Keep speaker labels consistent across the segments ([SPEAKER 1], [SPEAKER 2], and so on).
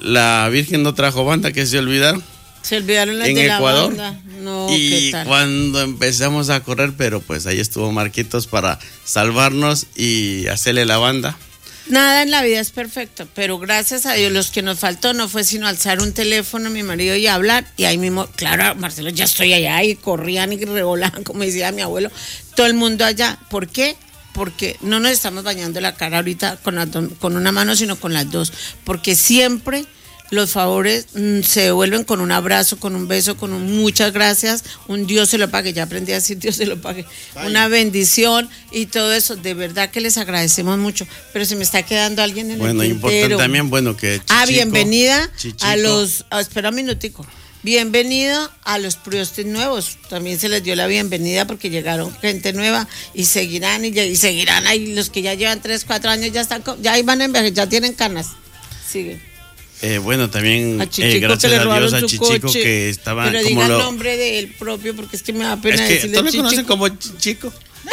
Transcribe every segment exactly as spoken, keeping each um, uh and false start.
[SPEAKER 1] la Virgen no trajo banda, que se olvidaron.
[SPEAKER 2] Se olvidaron las
[SPEAKER 1] en
[SPEAKER 2] de
[SPEAKER 1] Ecuador.
[SPEAKER 2] La banda. No,
[SPEAKER 1] y
[SPEAKER 2] ¿qué tal?
[SPEAKER 1] Cuando empezamos a correr, pero pues ahí estuvo Marquitos para salvarnos y hacerle la banda.
[SPEAKER 2] Nada en la vida es perfecto, pero gracias a Dios los que nos faltó no fue sino alzar un teléfono, mi marido, y hablar, y ahí mismo, claro, Marcelo, ya estoy allá, y corrían y revolaban, como decía mi abuelo, todo el mundo allá. ¿Por qué? Porque no nos estamos bañando la cara ahorita con, las do, con una mano, sino con las dos, porque siempre los favores mmm, se devuelven con un abrazo, con un beso, con un muchas gracias, un Dios se lo pague, ya aprendí a decir Dios se lo pague, Ay. una bendición y todo eso, de verdad que les agradecemos mucho, pero se me está quedando alguien en
[SPEAKER 1] bueno,
[SPEAKER 2] el
[SPEAKER 1] tintero. Bueno, importante también, bueno, que Chichico,
[SPEAKER 2] Ah, bienvenida
[SPEAKER 1] Chichico.
[SPEAKER 2] a los, oh, espera un minutico, bienvenido a los priostes nuevos, también se les dio la bienvenida porque llegaron gente nueva y seguirán y, y seguirán ahí, los que ya llevan tres, cuatro años ya están, ya ahí van a envejecer, ya tienen canas, sigue.
[SPEAKER 1] Eh, bueno, también eh, gracias a Dios a Chichico
[SPEAKER 2] coche,
[SPEAKER 1] que estaba
[SPEAKER 2] pero
[SPEAKER 1] como
[SPEAKER 2] diga
[SPEAKER 1] lo...
[SPEAKER 2] el nombre de él propio porque es que me da pena
[SPEAKER 1] es que
[SPEAKER 2] decirle
[SPEAKER 1] todos le
[SPEAKER 2] Chichico.
[SPEAKER 1] conocen como Chichico.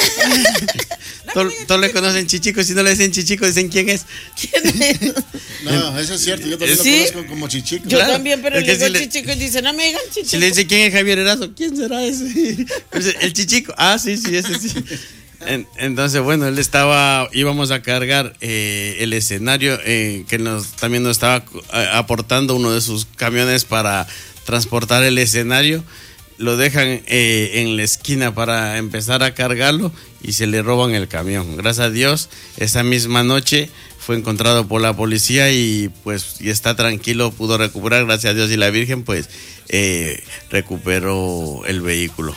[SPEAKER 1] Todos, todos le conocen Chichico, si no le dicen Chichico dicen quién es.
[SPEAKER 2] ¿Quién es?
[SPEAKER 3] No, eso es cierto, yo también
[SPEAKER 2] ¿Sí?
[SPEAKER 3] lo conozco como Chichico.
[SPEAKER 2] Yo
[SPEAKER 1] Claro,
[SPEAKER 2] también, pero
[SPEAKER 1] es
[SPEAKER 2] le
[SPEAKER 1] que
[SPEAKER 2] digo
[SPEAKER 1] si
[SPEAKER 2] Chichico y dicen, no me digan Chichico.
[SPEAKER 1] Si le dice quién es Javier Erazo, ¿quién será ese? El Chichico, ah, sí, sí, ese sí. En, entonces, bueno, él estaba, íbamos a cargar eh, el escenario eh, que nos también nos estaba eh, aportando uno de sus camiones para transportar el escenario. Lo dejan eh, en la esquina para empezar a cargarlo y se le roban el camión. Gracias a Dios, esa misma noche fue encontrado por la policía y pues y está tranquilo, pudo recuperar, gracias a Dios, y la Virgen pues eh, recuperó el vehículo.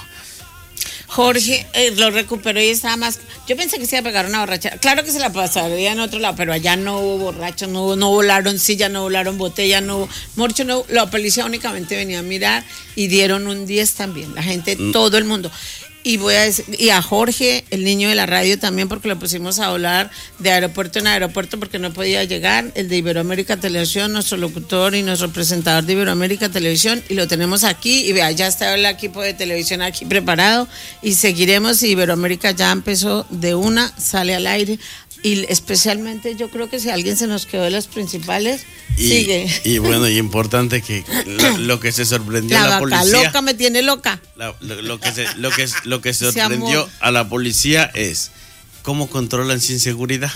[SPEAKER 2] Jorge eh, lo recuperó y estaba más. Yo pensé que se iba a pegar una borrachera. Claro que se la pasaría en otro lado, pero allá no hubo borrachos, no, hubo, no volaron silla, no volaron botella, no hubo morcho, no, la policía únicamente venía a mirar y dieron un diez también. La gente, mm. todo el mundo. Y voy a decir, y a Jorge, el niño de la radio también, porque lo pusimos a hablar de aeropuerto en aeropuerto porque no podía llegar, el de Iberoamérica Televisión, nuestro locutor y nuestro presentador de Iberoamérica Televisión, y lo tenemos aquí, y vea, ya está el equipo de televisión aquí preparado, y seguiremos, y Iberoamérica ya empezó de una, sale al aire, y especialmente yo creo que si alguien se nos quedó de los principales,
[SPEAKER 1] y,
[SPEAKER 2] sigue.
[SPEAKER 1] Y bueno, y importante que lo, lo que se sorprendió
[SPEAKER 2] la
[SPEAKER 1] a la
[SPEAKER 2] vaca
[SPEAKER 1] policía.
[SPEAKER 2] loca me tiene loca.
[SPEAKER 1] La, lo, lo, que se, lo, que, lo que sorprendió a la policía es cómo controlan sin seguridad.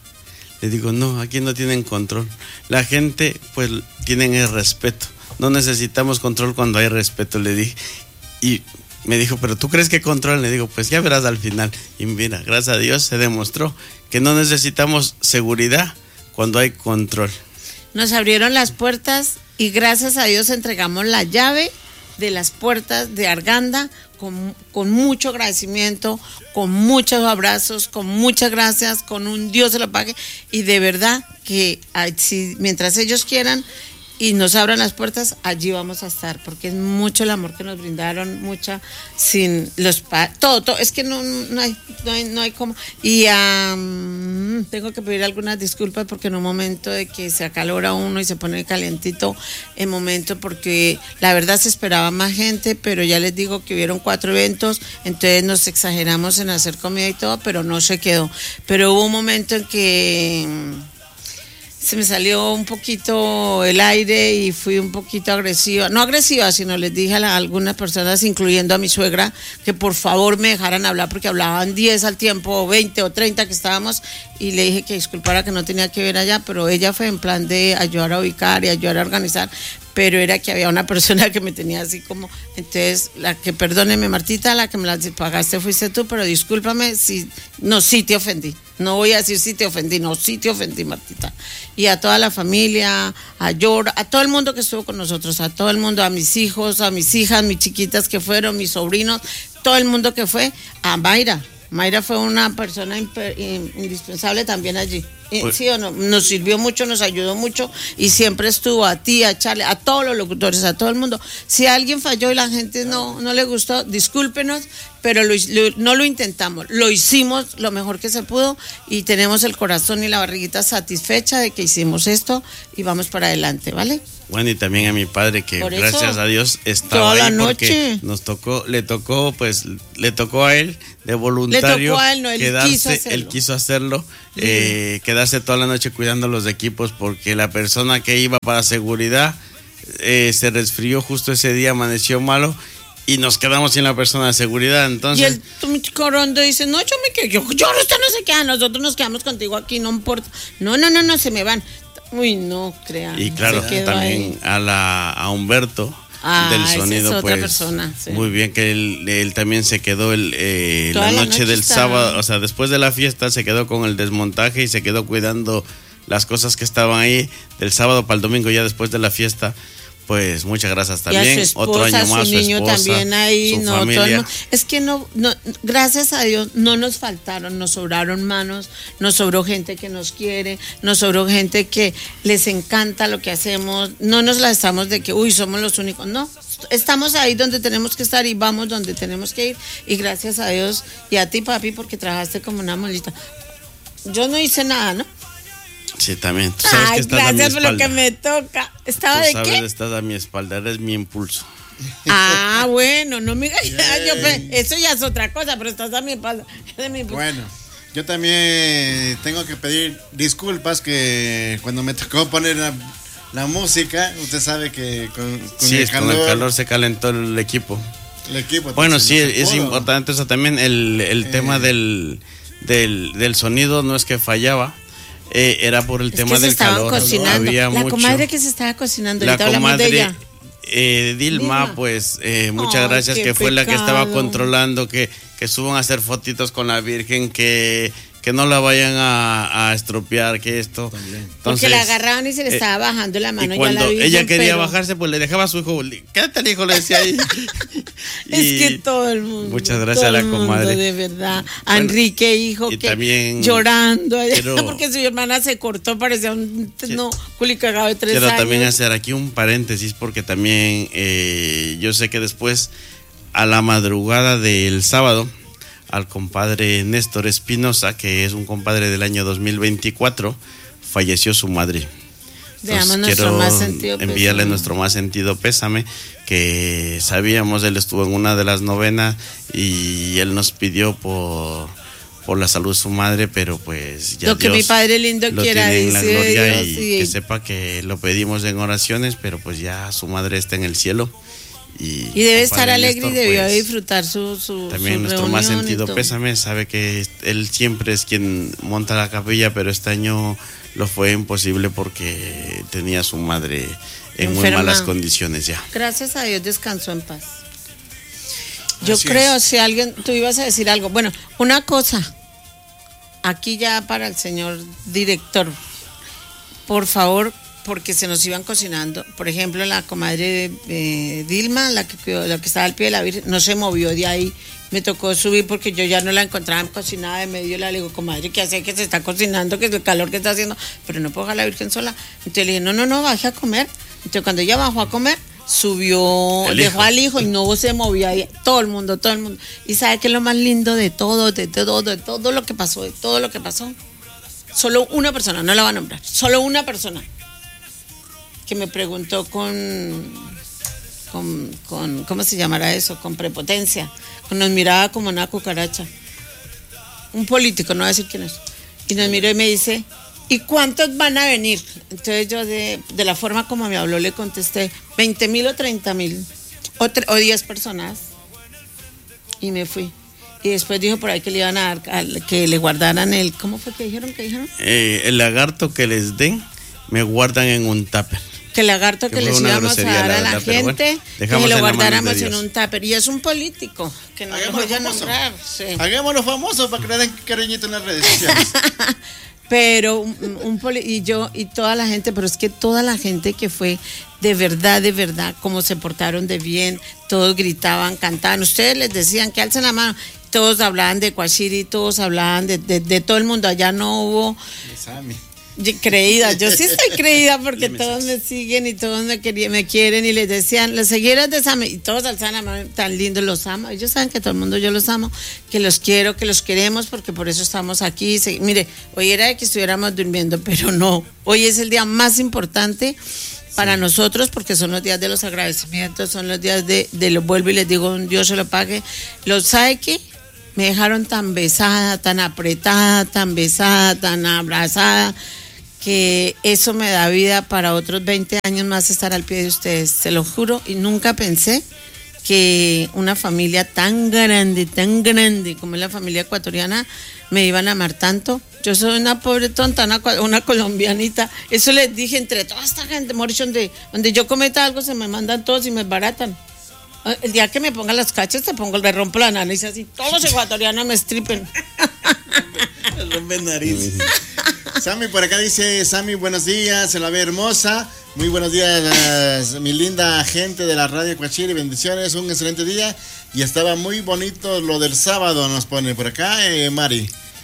[SPEAKER 1] Le digo, no, aquí no tienen control. La gente, pues, tienen el respeto. No necesitamos control cuando hay respeto, le dije. Y me dijo, ¿pero tú crees que controlan? Le digo, pues ya verás al final. Y mira, gracias a Dios se demostró que no necesitamos seguridad cuando hay control.
[SPEAKER 2] Nos abrieron las puertas y gracias a Dios entregamos la llave de las puertas de Arganda con, con mucho agradecimiento, con muchos abrazos, con muchas gracias, con un Dios se lo pague, y de verdad que si, mientras ellos quieran y nos abran las puertas, allí vamos a estar, porque es mucho el amor que nos brindaron, mucha, sin los pa- todo, todo, es que no, no hay, no hay, no hay como, y um, tengo que pedir algunas disculpas porque en un momento de que se acalora uno y se pone calientito, en momento, porque la verdad se esperaba más gente, pero ya les digo que hubieron cuatro eventos, entonces nos exageramos en hacer comida y todo, pero no se quedó, pero hubo un momento en que se me salió un poquito el aire y fui un poquito agresiva, no agresiva, sino les dije a, la, a algunas personas, incluyendo a mi suegra, que por favor me dejaran hablar porque hablaban diez al tiempo, o veinte o treinta que estábamos, y le dije que disculpara que no tenía que ver allá, pero ella fue en plan de ayudar a ubicar y ayudar a organizar, pero era que había una persona que me tenía así como, entonces, la que perdóneme Martita, la que me la pagaste fuiste tú, pero discúlpame si, no, sí te ofendí. No voy a decir sí te ofendí, no, sí te ofendí, Martita. Y a toda la familia, a Yor, a todo el mundo que estuvo con nosotros, a todo el mundo, a mis hijos, a mis hijas, mis chiquitas que fueron, mis sobrinos, todo el mundo que fue, a Mayra. Mayra fue una persona imper, indispensable también allí. Pues, sí o no, nos sirvió mucho, nos ayudó mucho y siempre estuvo a ti, a Charlie, a todos los locutores, a todo el mundo. Si alguien falló y la gente no, no le gustó, discúlpenos, pero lo, lo, no lo intentamos, lo hicimos lo mejor que se pudo y tenemos el corazón y la barriguita satisfecha de que hicimos esto y vamos para adelante, ¿vale?
[SPEAKER 1] Bueno, y también a mi padre, que
[SPEAKER 2] Por eso,
[SPEAKER 1] gracias a Dios estaba
[SPEAKER 2] toda la
[SPEAKER 1] ahí porque
[SPEAKER 2] noche.
[SPEAKER 1] nos tocó, le tocó, pues, le tocó a él de voluntario.
[SPEAKER 2] Le tocó a él, no, él
[SPEAKER 1] quedarse,
[SPEAKER 2] quiso hacerlo.
[SPEAKER 1] él quiso hacerlo, eh, quedarse toda la noche cuidando los equipos, porque la persona que iba para seguridad eh, se resfrió justo ese día, amaneció malo. Y nos quedamos sin la persona de seguridad, entonces...
[SPEAKER 2] Y el Tumich Corondo dice, no, yo me quedo, yo, yo, usted no se queda, nosotros nos quedamos contigo aquí, no importa. No, no, no, no, se me van. Uy, no, crean.
[SPEAKER 1] Y claro,
[SPEAKER 2] se quedó
[SPEAKER 1] también
[SPEAKER 2] ahí.
[SPEAKER 1] a la a Humberto
[SPEAKER 2] Ah,
[SPEAKER 1] del
[SPEAKER 2] esa
[SPEAKER 1] sonido,
[SPEAKER 2] es otra
[SPEAKER 1] pues
[SPEAKER 2] persona, sí.
[SPEAKER 1] muy bien que él, él también se quedó el, eh, la
[SPEAKER 2] Toda la
[SPEAKER 1] noche,
[SPEAKER 2] noche
[SPEAKER 1] del
[SPEAKER 2] estaba.
[SPEAKER 1] sábado, o sea, después de la fiesta se quedó con el desmontaje y se quedó cuidando las cosas que estaban ahí del sábado para el domingo ya después de la fiesta. Pues muchas gracias también.
[SPEAKER 2] Y a su esposa,
[SPEAKER 1] Otro año más,
[SPEAKER 2] su
[SPEAKER 1] su
[SPEAKER 2] niño
[SPEAKER 1] esposa,
[SPEAKER 2] también ahí,
[SPEAKER 1] su
[SPEAKER 2] no, todo el
[SPEAKER 1] familia.
[SPEAKER 2] mundo- es que no, no, gracias a Dios no nos faltaron, nos sobraron manos, nos sobró gente que nos quiere, nos sobró gente que les encanta lo que hacemos, no nos la estamos de que, uy, somos los únicos, no, estamos ahí donde tenemos que estar y vamos donde tenemos que ir, y gracias a Dios, y a ti, papi, porque trabajaste como una molita. Yo no hice nada, ¿no?
[SPEAKER 1] Sí, también. Tú sabes
[SPEAKER 2] Ay,
[SPEAKER 1] que estás a mi
[SPEAKER 2] gracias por lo
[SPEAKER 1] espalda.
[SPEAKER 2] que me toca. ¿Estaba
[SPEAKER 1] Tú
[SPEAKER 2] de
[SPEAKER 1] sabes,
[SPEAKER 2] qué?
[SPEAKER 1] estás a mi espalda, eres mi impulso.
[SPEAKER 2] Ah, bueno, no me yo, pe- eso ya es otra cosa, pero estás a mi espalda. De mi-
[SPEAKER 3] Bueno, yo también tengo que pedir disculpas que cuando me tocó poner la, la música, usted sabe que con, con
[SPEAKER 1] Sí,
[SPEAKER 3] el
[SPEAKER 1] es
[SPEAKER 3] calor,
[SPEAKER 1] con el calor se calentó el equipo.
[SPEAKER 3] el equipo.
[SPEAKER 1] Bueno,
[SPEAKER 3] entonces
[SPEAKER 1] sí,
[SPEAKER 3] no se
[SPEAKER 1] es
[SPEAKER 3] pudo.
[SPEAKER 1] importante eso también. El, el
[SPEAKER 3] Eh.
[SPEAKER 1] tema del, del, del sonido no es que fallaba, eh, era por el
[SPEAKER 2] Es
[SPEAKER 1] tema
[SPEAKER 2] que se
[SPEAKER 1] del
[SPEAKER 2] estaban
[SPEAKER 1] calor.
[SPEAKER 2] cocinando.
[SPEAKER 1] Había
[SPEAKER 2] La
[SPEAKER 1] mucho.
[SPEAKER 2] comadre que se estaba cocinando,
[SPEAKER 1] La
[SPEAKER 2] ahorita hablamos de
[SPEAKER 1] comadre
[SPEAKER 2] ella.
[SPEAKER 1] eh, Dilma,
[SPEAKER 2] Dilma.
[SPEAKER 1] pues eh, muchas
[SPEAKER 2] Ay,
[SPEAKER 1] gracias,
[SPEAKER 2] qué
[SPEAKER 1] que fue la que estaba
[SPEAKER 2] pecado.
[SPEAKER 1] controlando que, que suban a hacer fotitos con la Virgen, que, que no la vayan a, a estropear, que esto. Entonces,
[SPEAKER 2] Porque la agarraban y se le
[SPEAKER 1] eh,
[SPEAKER 2] estaba bajando la mano.
[SPEAKER 1] y
[SPEAKER 2] ya la
[SPEAKER 1] cuando
[SPEAKER 2] Virgen,
[SPEAKER 1] ella quería
[SPEAKER 2] pero
[SPEAKER 1] bajarse, pues le dejaba a su hijo, quédate el hijo, le decía ahí.
[SPEAKER 2] Es
[SPEAKER 1] Y
[SPEAKER 2] que todo el mundo.
[SPEAKER 1] muchas gracias
[SPEAKER 2] todo
[SPEAKER 1] a la
[SPEAKER 2] el mundo,
[SPEAKER 1] comadre.
[SPEAKER 2] de verdad. A
[SPEAKER 1] Bueno,
[SPEAKER 2] Enrique, hijo,
[SPEAKER 1] y
[SPEAKER 2] que
[SPEAKER 1] también
[SPEAKER 2] llorando allá,
[SPEAKER 1] quiero-
[SPEAKER 2] porque su hermana se cortó, parecía un no, culicagado de tres
[SPEAKER 1] Quiero
[SPEAKER 2] años.
[SPEAKER 1] también hacer aquí un paréntesis porque también eh, yo sé que después, a la madrugada del sábado, al compadre Néstor Espinosa, que es un compadre del año dos mil veinticuatro, falleció su madre.
[SPEAKER 2] Veamos
[SPEAKER 1] Entonces,
[SPEAKER 2] nuestro
[SPEAKER 1] quiero
[SPEAKER 2] más sentido
[SPEAKER 1] enviarle
[SPEAKER 2] pésame.
[SPEAKER 1] nuestro más sentido pésame, que sabíamos, él estuvo en una de las novenas y él nos pidió por, por la salud de su madre, pero pues ya
[SPEAKER 2] Lo que
[SPEAKER 1] Dios
[SPEAKER 2] mi padre lindo
[SPEAKER 1] lo
[SPEAKER 2] quiera,
[SPEAKER 1] tiene en la
[SPEAKER 2] dice
[SPEAKER 1] gloria,
[SPEAKER 2] Dios,
[SPEAKER 1] y
[SPEAKER 2] sí.
[SPEAKER 1] que sepa que lo pedimos en oraciones, pero pues ya su madre está en el cielo. Y,
[SPEAKER 2] Y debe estar
[SPEAKER 1] compadre
[SPEAKER 2] alegre
[SPEAKER 1] Néstor,
[SPEAKER 2] y debió
[SPEAKER 1] pues,
[SPEAKER 2] disfrutar su, su
[SPEAKER 1] también
[SPEAKER 2] su
[SPEAKER 1] nuestro más
[SPEAKER 2] reunión y
[SPEAKER 1] sentido
[SPEAKER 2] todo.
[SPEAKER 1] pésame, sabe que él siempre es quien monta la capilla, pero este año lo fue imposible porque tenía a su madre en muy
[SPEAKER 2] Enferma.
[SPEAKER 1] malas condiciones ya.
[SPEAKER 2] Gracias a Dios descansó en paz. Yo
[SPEAKER 3] Así
[SPEAKER 2] creo,
[SPEAKER 3] es.
[SPEAKER 2] si alguien, tú ibas a decir algo. Bueno, una cosa, aquí ya para el señor director, por favor, porque se nos iban cocinando. Por ejemplo, la comadre eh, Dilma, la que, cuidó- la que estaba al pie de la Virgen, no se movió de ahí. Me tocó subir porque yo ya no la encontraba cocinada de medio. Le digo, comadre, ¿qué hace que se está cocinando? Que es el calor que está haciendo. Pero no puedo dejar a la Virgen sola. Entonces le dije, no, no, no, baje a comer. Entonces cuando ella bajó a comer, subió,
[SPEAKER 1] El
[SPEAKER 2] dejó
[SPEAKER 1] hijo.
[SPEAKER 2] al hijo y no se movía. Y todo el mundo, todo el mundo. Y sabe que es lo más lindo de todo, de todo, de todo lo que pasó, de todo lo que pasó. Solo una persona, no la va a nombrar, solo una persona que me preguntó con, con, con ¿cómo se llamará eso? Con prepotencia, nos miraba como una cucaracha. Un político, no voy a decir quién es. Y nos miró y me dice, ¿y cuántos van a venir? Entonces yo de, de la forma como me habló le contesté, veinte mil o treinta mil o, tre- o diez personas. Y me fui. Y después dijo por ahí que le iban a dar, al- que le guardaran el, ¿cómo fue que dijeron? ¿Qué dijeron?
[SPEAKER 1] Eh, el lagarto que les den, me guardan en un tupper.
[SPEAKER 2] Que el lagarto
[SPEAKER 1] Que
[SPEAKER 2] que,
[SPEAKER 1] fue
[SPEAKER 2] les
[SPEAKER 1] una
[SPEAKER 2] íbamos a
[SPEAKER 1] grosería,
[SPEAKER 2] dar
[SPEAKER 1] la
[SPEAKER 2] a la
[SPEAKER 1] verdad, pero bueno,
[SPEAKER 2] gente,
[SPEAKER 1] dejamos
[SPEAKER 2] que lo
[SPEAKER 1] en las manos de
[SPEAKER 2] guardáramos en
[SPEAKER 1] Dios.
[SPEAKER 2] un tupper. Y es un político, que no lo
[SPEAKER 3] Hagámoslo
[SPEAKER 2] voy a
[SPEAKER 3] famoso.
[SPEAKER 2] nombrar. Sí.
[SPEAKER 3] Hagámoslo famoso para que le den cariñito en las redes sociales.
[SPEAKER 2] Pero un, un poli- y yo y toda la gente, pero es que toda la gente que fue de verdad, de verdad, como se portaron de bien, todos gritaban, cantaban, ustedes les decían que alcen la mano, todos hablaban de Cuachiri, todos hablaban de, de, de todo el mundo, allá no hubo,
[SPEAKER 3] Sammy.
[SPEAKER 2] Creída, yo sí estoy creída porque todos me siguen y todos me, querían, me quieren y les decían, los seguidores de Sammy, y todos al Sana, tan lindos, los amo. Ellos saben que todo el mundo yo los amo, que los quiero, que los queremos, porque por eso estamos aquí. Se, mire, hoy era de que estuviéramos durmiendo, pero no. Hoy es el día más importante para sí. nosotros, porque son los días de los agradecimientos, son los días de, de lo vuelvo y les digo, Dios se lo pague. ¿Lo sabe qué? Me dejaron tan besada, tan apretada, tan besada, tan abrazada, que eso me da vida para otros veinte años más estar al pie de ustedes, se lo juro, y nunca pensé que una familia tan grande, tan grande como es la familia ecuatoriana, me iban a amar tanto. Yo soy una pobre tonta, una, una colombianita, eso les dije entre toda esta gente, Mauricio, donde, donde yo cometa algo se me mandan todos y me baratan. El día que me pongan las cachas te pongo, le rompo la nariz así, todos los ecuatorianos me stripen.
[SPEAKER 3] Le rompen nariz. Sammy por acá dice, Sammy, buenos días, se la ve hermosa. Muy buenos días, mi linda gente de la radio Cuachiri, bendiciones, un excelente día. Y estaba muy bonito lo del sábado, nos pone por acá, eh, Mari.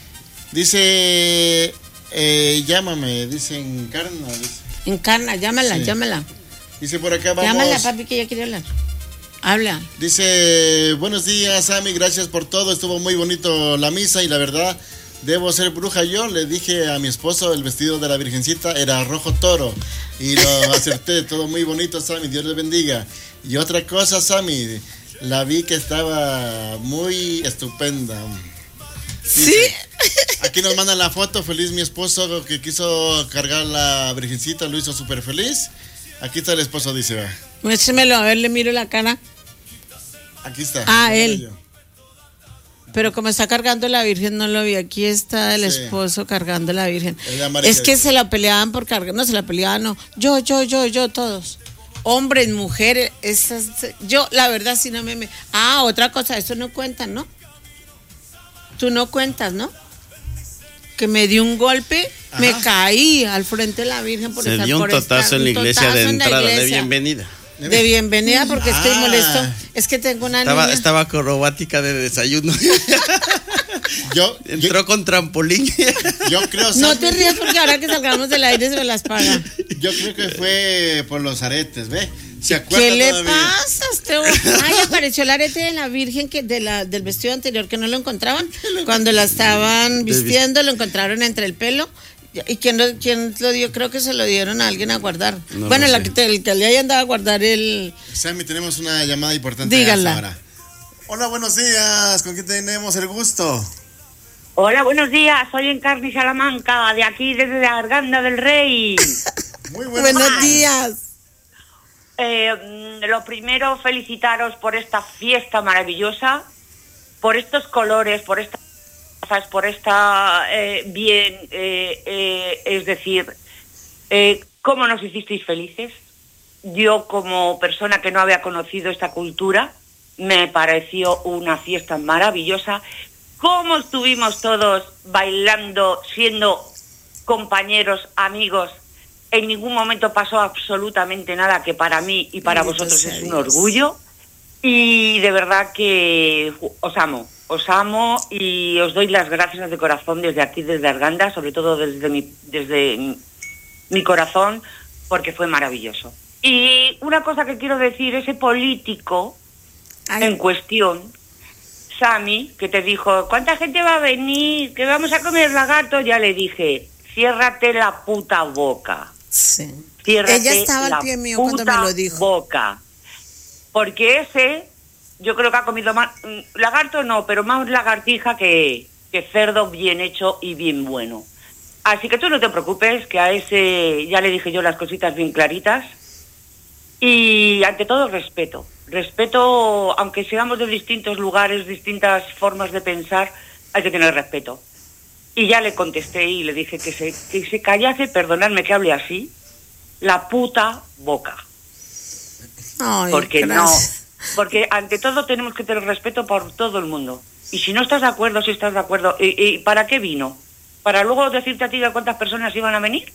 [SPEAKER 3] Dice, eh, llámame, dice Encarna. Dice.
[SPEAKER 2] Encarna, llámala, sí. llámala.
[SPEAKER 3] Dice por acá, vamos.
[SPEAKER 2] Llámala, papi, que ella quiere hablar. Habla.
[SPEAKER 3] Dice, buenos días, Sammy, gracias por todo, estuvo muy bonito la misa y la verdad, debo ser bruja yo. Le dije a mi esposo, el vestido de la Virgencita era rojo toro y lo acerté, todo muy bonito, Sammy, Dios le bendiga. Y otra cosa, Sammy, la vi que estaba muy estupenda. Dice,
[SPEAKER 2] sí.
[SPEAKER 3] Aquí nos mandan la foto, feliz mi esposo que quiso cargar la Virgencita, lo hizo súper feliz. Aquí está el esposo, dice, va.
[SPEAKER 2] Muéstremelo, a ver, le miro la cara. Aquí está. Ah, él. Pero como está cargando la Virgen, no lo vi. Aquí está el sí. esposo cargando la Virgen. Es que se la peleaban por cargar, no se la peleaban, no. Yo, yo, yo, yo, todos. Hombres, mujeres, esas, yo, la verdad, sí no me, me. Ah, otra cosa, eso no cuentan, ¿no? Tú no cuentas, ¿no? Que me dio un golpe, ajá. me caí al frente de la Virgen por
[SPEAKER 1] Se
[SPEAKER 2] estar,
[SPEAKER 1] dio un
[SPEAKER 2] por
[SPEAKER 1] totazo
[SPEAKER 2] estar,
[SPEAKER 1] en la iglesia de entrada, iglesia. de bienvenida.
[SPEAKER 2] De bienvenida porque estoy ah. molesto. Es que tengo una
[SPEAKER 1] estaba,
[SPEAKER 2] niña.
[SPEAKER 1] Estaba acrobática de desayuno.
[SPEAKER 3] yo
[SPEAKER 1] Entró yo, con trampolín.
[SPEAKER 3] Yo creo.
[SPEAKER 2] No Sammy, te rías porque ahora que salgamos del aire se me las paga.
[SPEAKER 3] Yo creo que fue por los aretes, ¿ve? ¿Se acuerda
[SPEAKER 2] ¿Qué le
[SPEAKER 3] todavía?
[SPEAKER 2] pasa a usted? Ay, apareció el arete de la Virgen que de la del vestido anterior que no lo encontraban. Cuando la estaban vistiendo lo encontraron entre el pelo. ¿Y quién lo, quién lo dio? Creo que se lo dieron a alguien a guardar. No bueno, la que te, el que le hayan dado a guardar el...
[SPEAKER 3] Sammy, tenemos una llamada importante.
[SPEAKER 2] Dígala.
[SPEAKER 3] Ahora. Hola, buenos días. ¿Con quién tenemos el gusto?
[SPEAKER 4] Hola, buenos días. Soy Encarni Salamanca, de aquí, desde la Arganda del Rey.
[SPEAKER 3] Muy buenos,
[SPEAKER 2] buenos días.
[SPEAKER 4] Eh, lo primero, felicitaros por esta fiesta maravillosa, por estos colores, por esta... por esta eh, bien, eh, eh, es decir, eh, ¿cómo nos hicisteis felices? Yo, como persona que no había conocido esta cultura, me pareció una fiesta maravillosa. ¿Cómo estuvimos todos bailando, siendo compañeros, amigos? En ningún momento pasó absolutamente nada, que para mí y para vosotros es un orgullo. Y de verdad que os amo. Os amo y os doy las gracias de corazón desde aquí, desde Arganda, sobre todo desde mi, desde mi corazón, porque fue maravilloso. Y una cosa que quiero decir, ese político Ay. en cuestión, Sammy, que te dijo, ¿cuánta gente va a venir? ¿Que vamos a comer lagarto? Ya le dije, ciérrate la puta boca.
[SPEAKER 2] Sí.
[SPEAKER 4] Ciérrate
[SPEAKER 2] Ella estaba al pie mío cuando me lo dijo.
[SPEAKER 4] Boca. Porque ese... Yo creo que ha comido más, lagarto no, pero más lagartija que, que cerdo bien hecho y bien bueno. Así que tú no te preocupes, que a ese ya le dije yo las cositas bien claritas. Y ante todo respeto. Respeto, aunque seamos de distintos lugares, distintas formas de pensar, hay que tener respeto. Y ya le contesté y le dije que se, que se callase, perdonadme que hable así, la puta boca.
[SPEAKER 2] Ay,
[SPEAKER 4] porque
[SPEAKER 2] gracias.
[SPEAKER 4] no... Porque ante todo tenemos que tener respeto por todo el mundo. Y si no estás de acuerdo, si estás de acuerdo, ¿y, y para qué vino? ¿Para luego decirte a ti de cuántas personas iban a venir?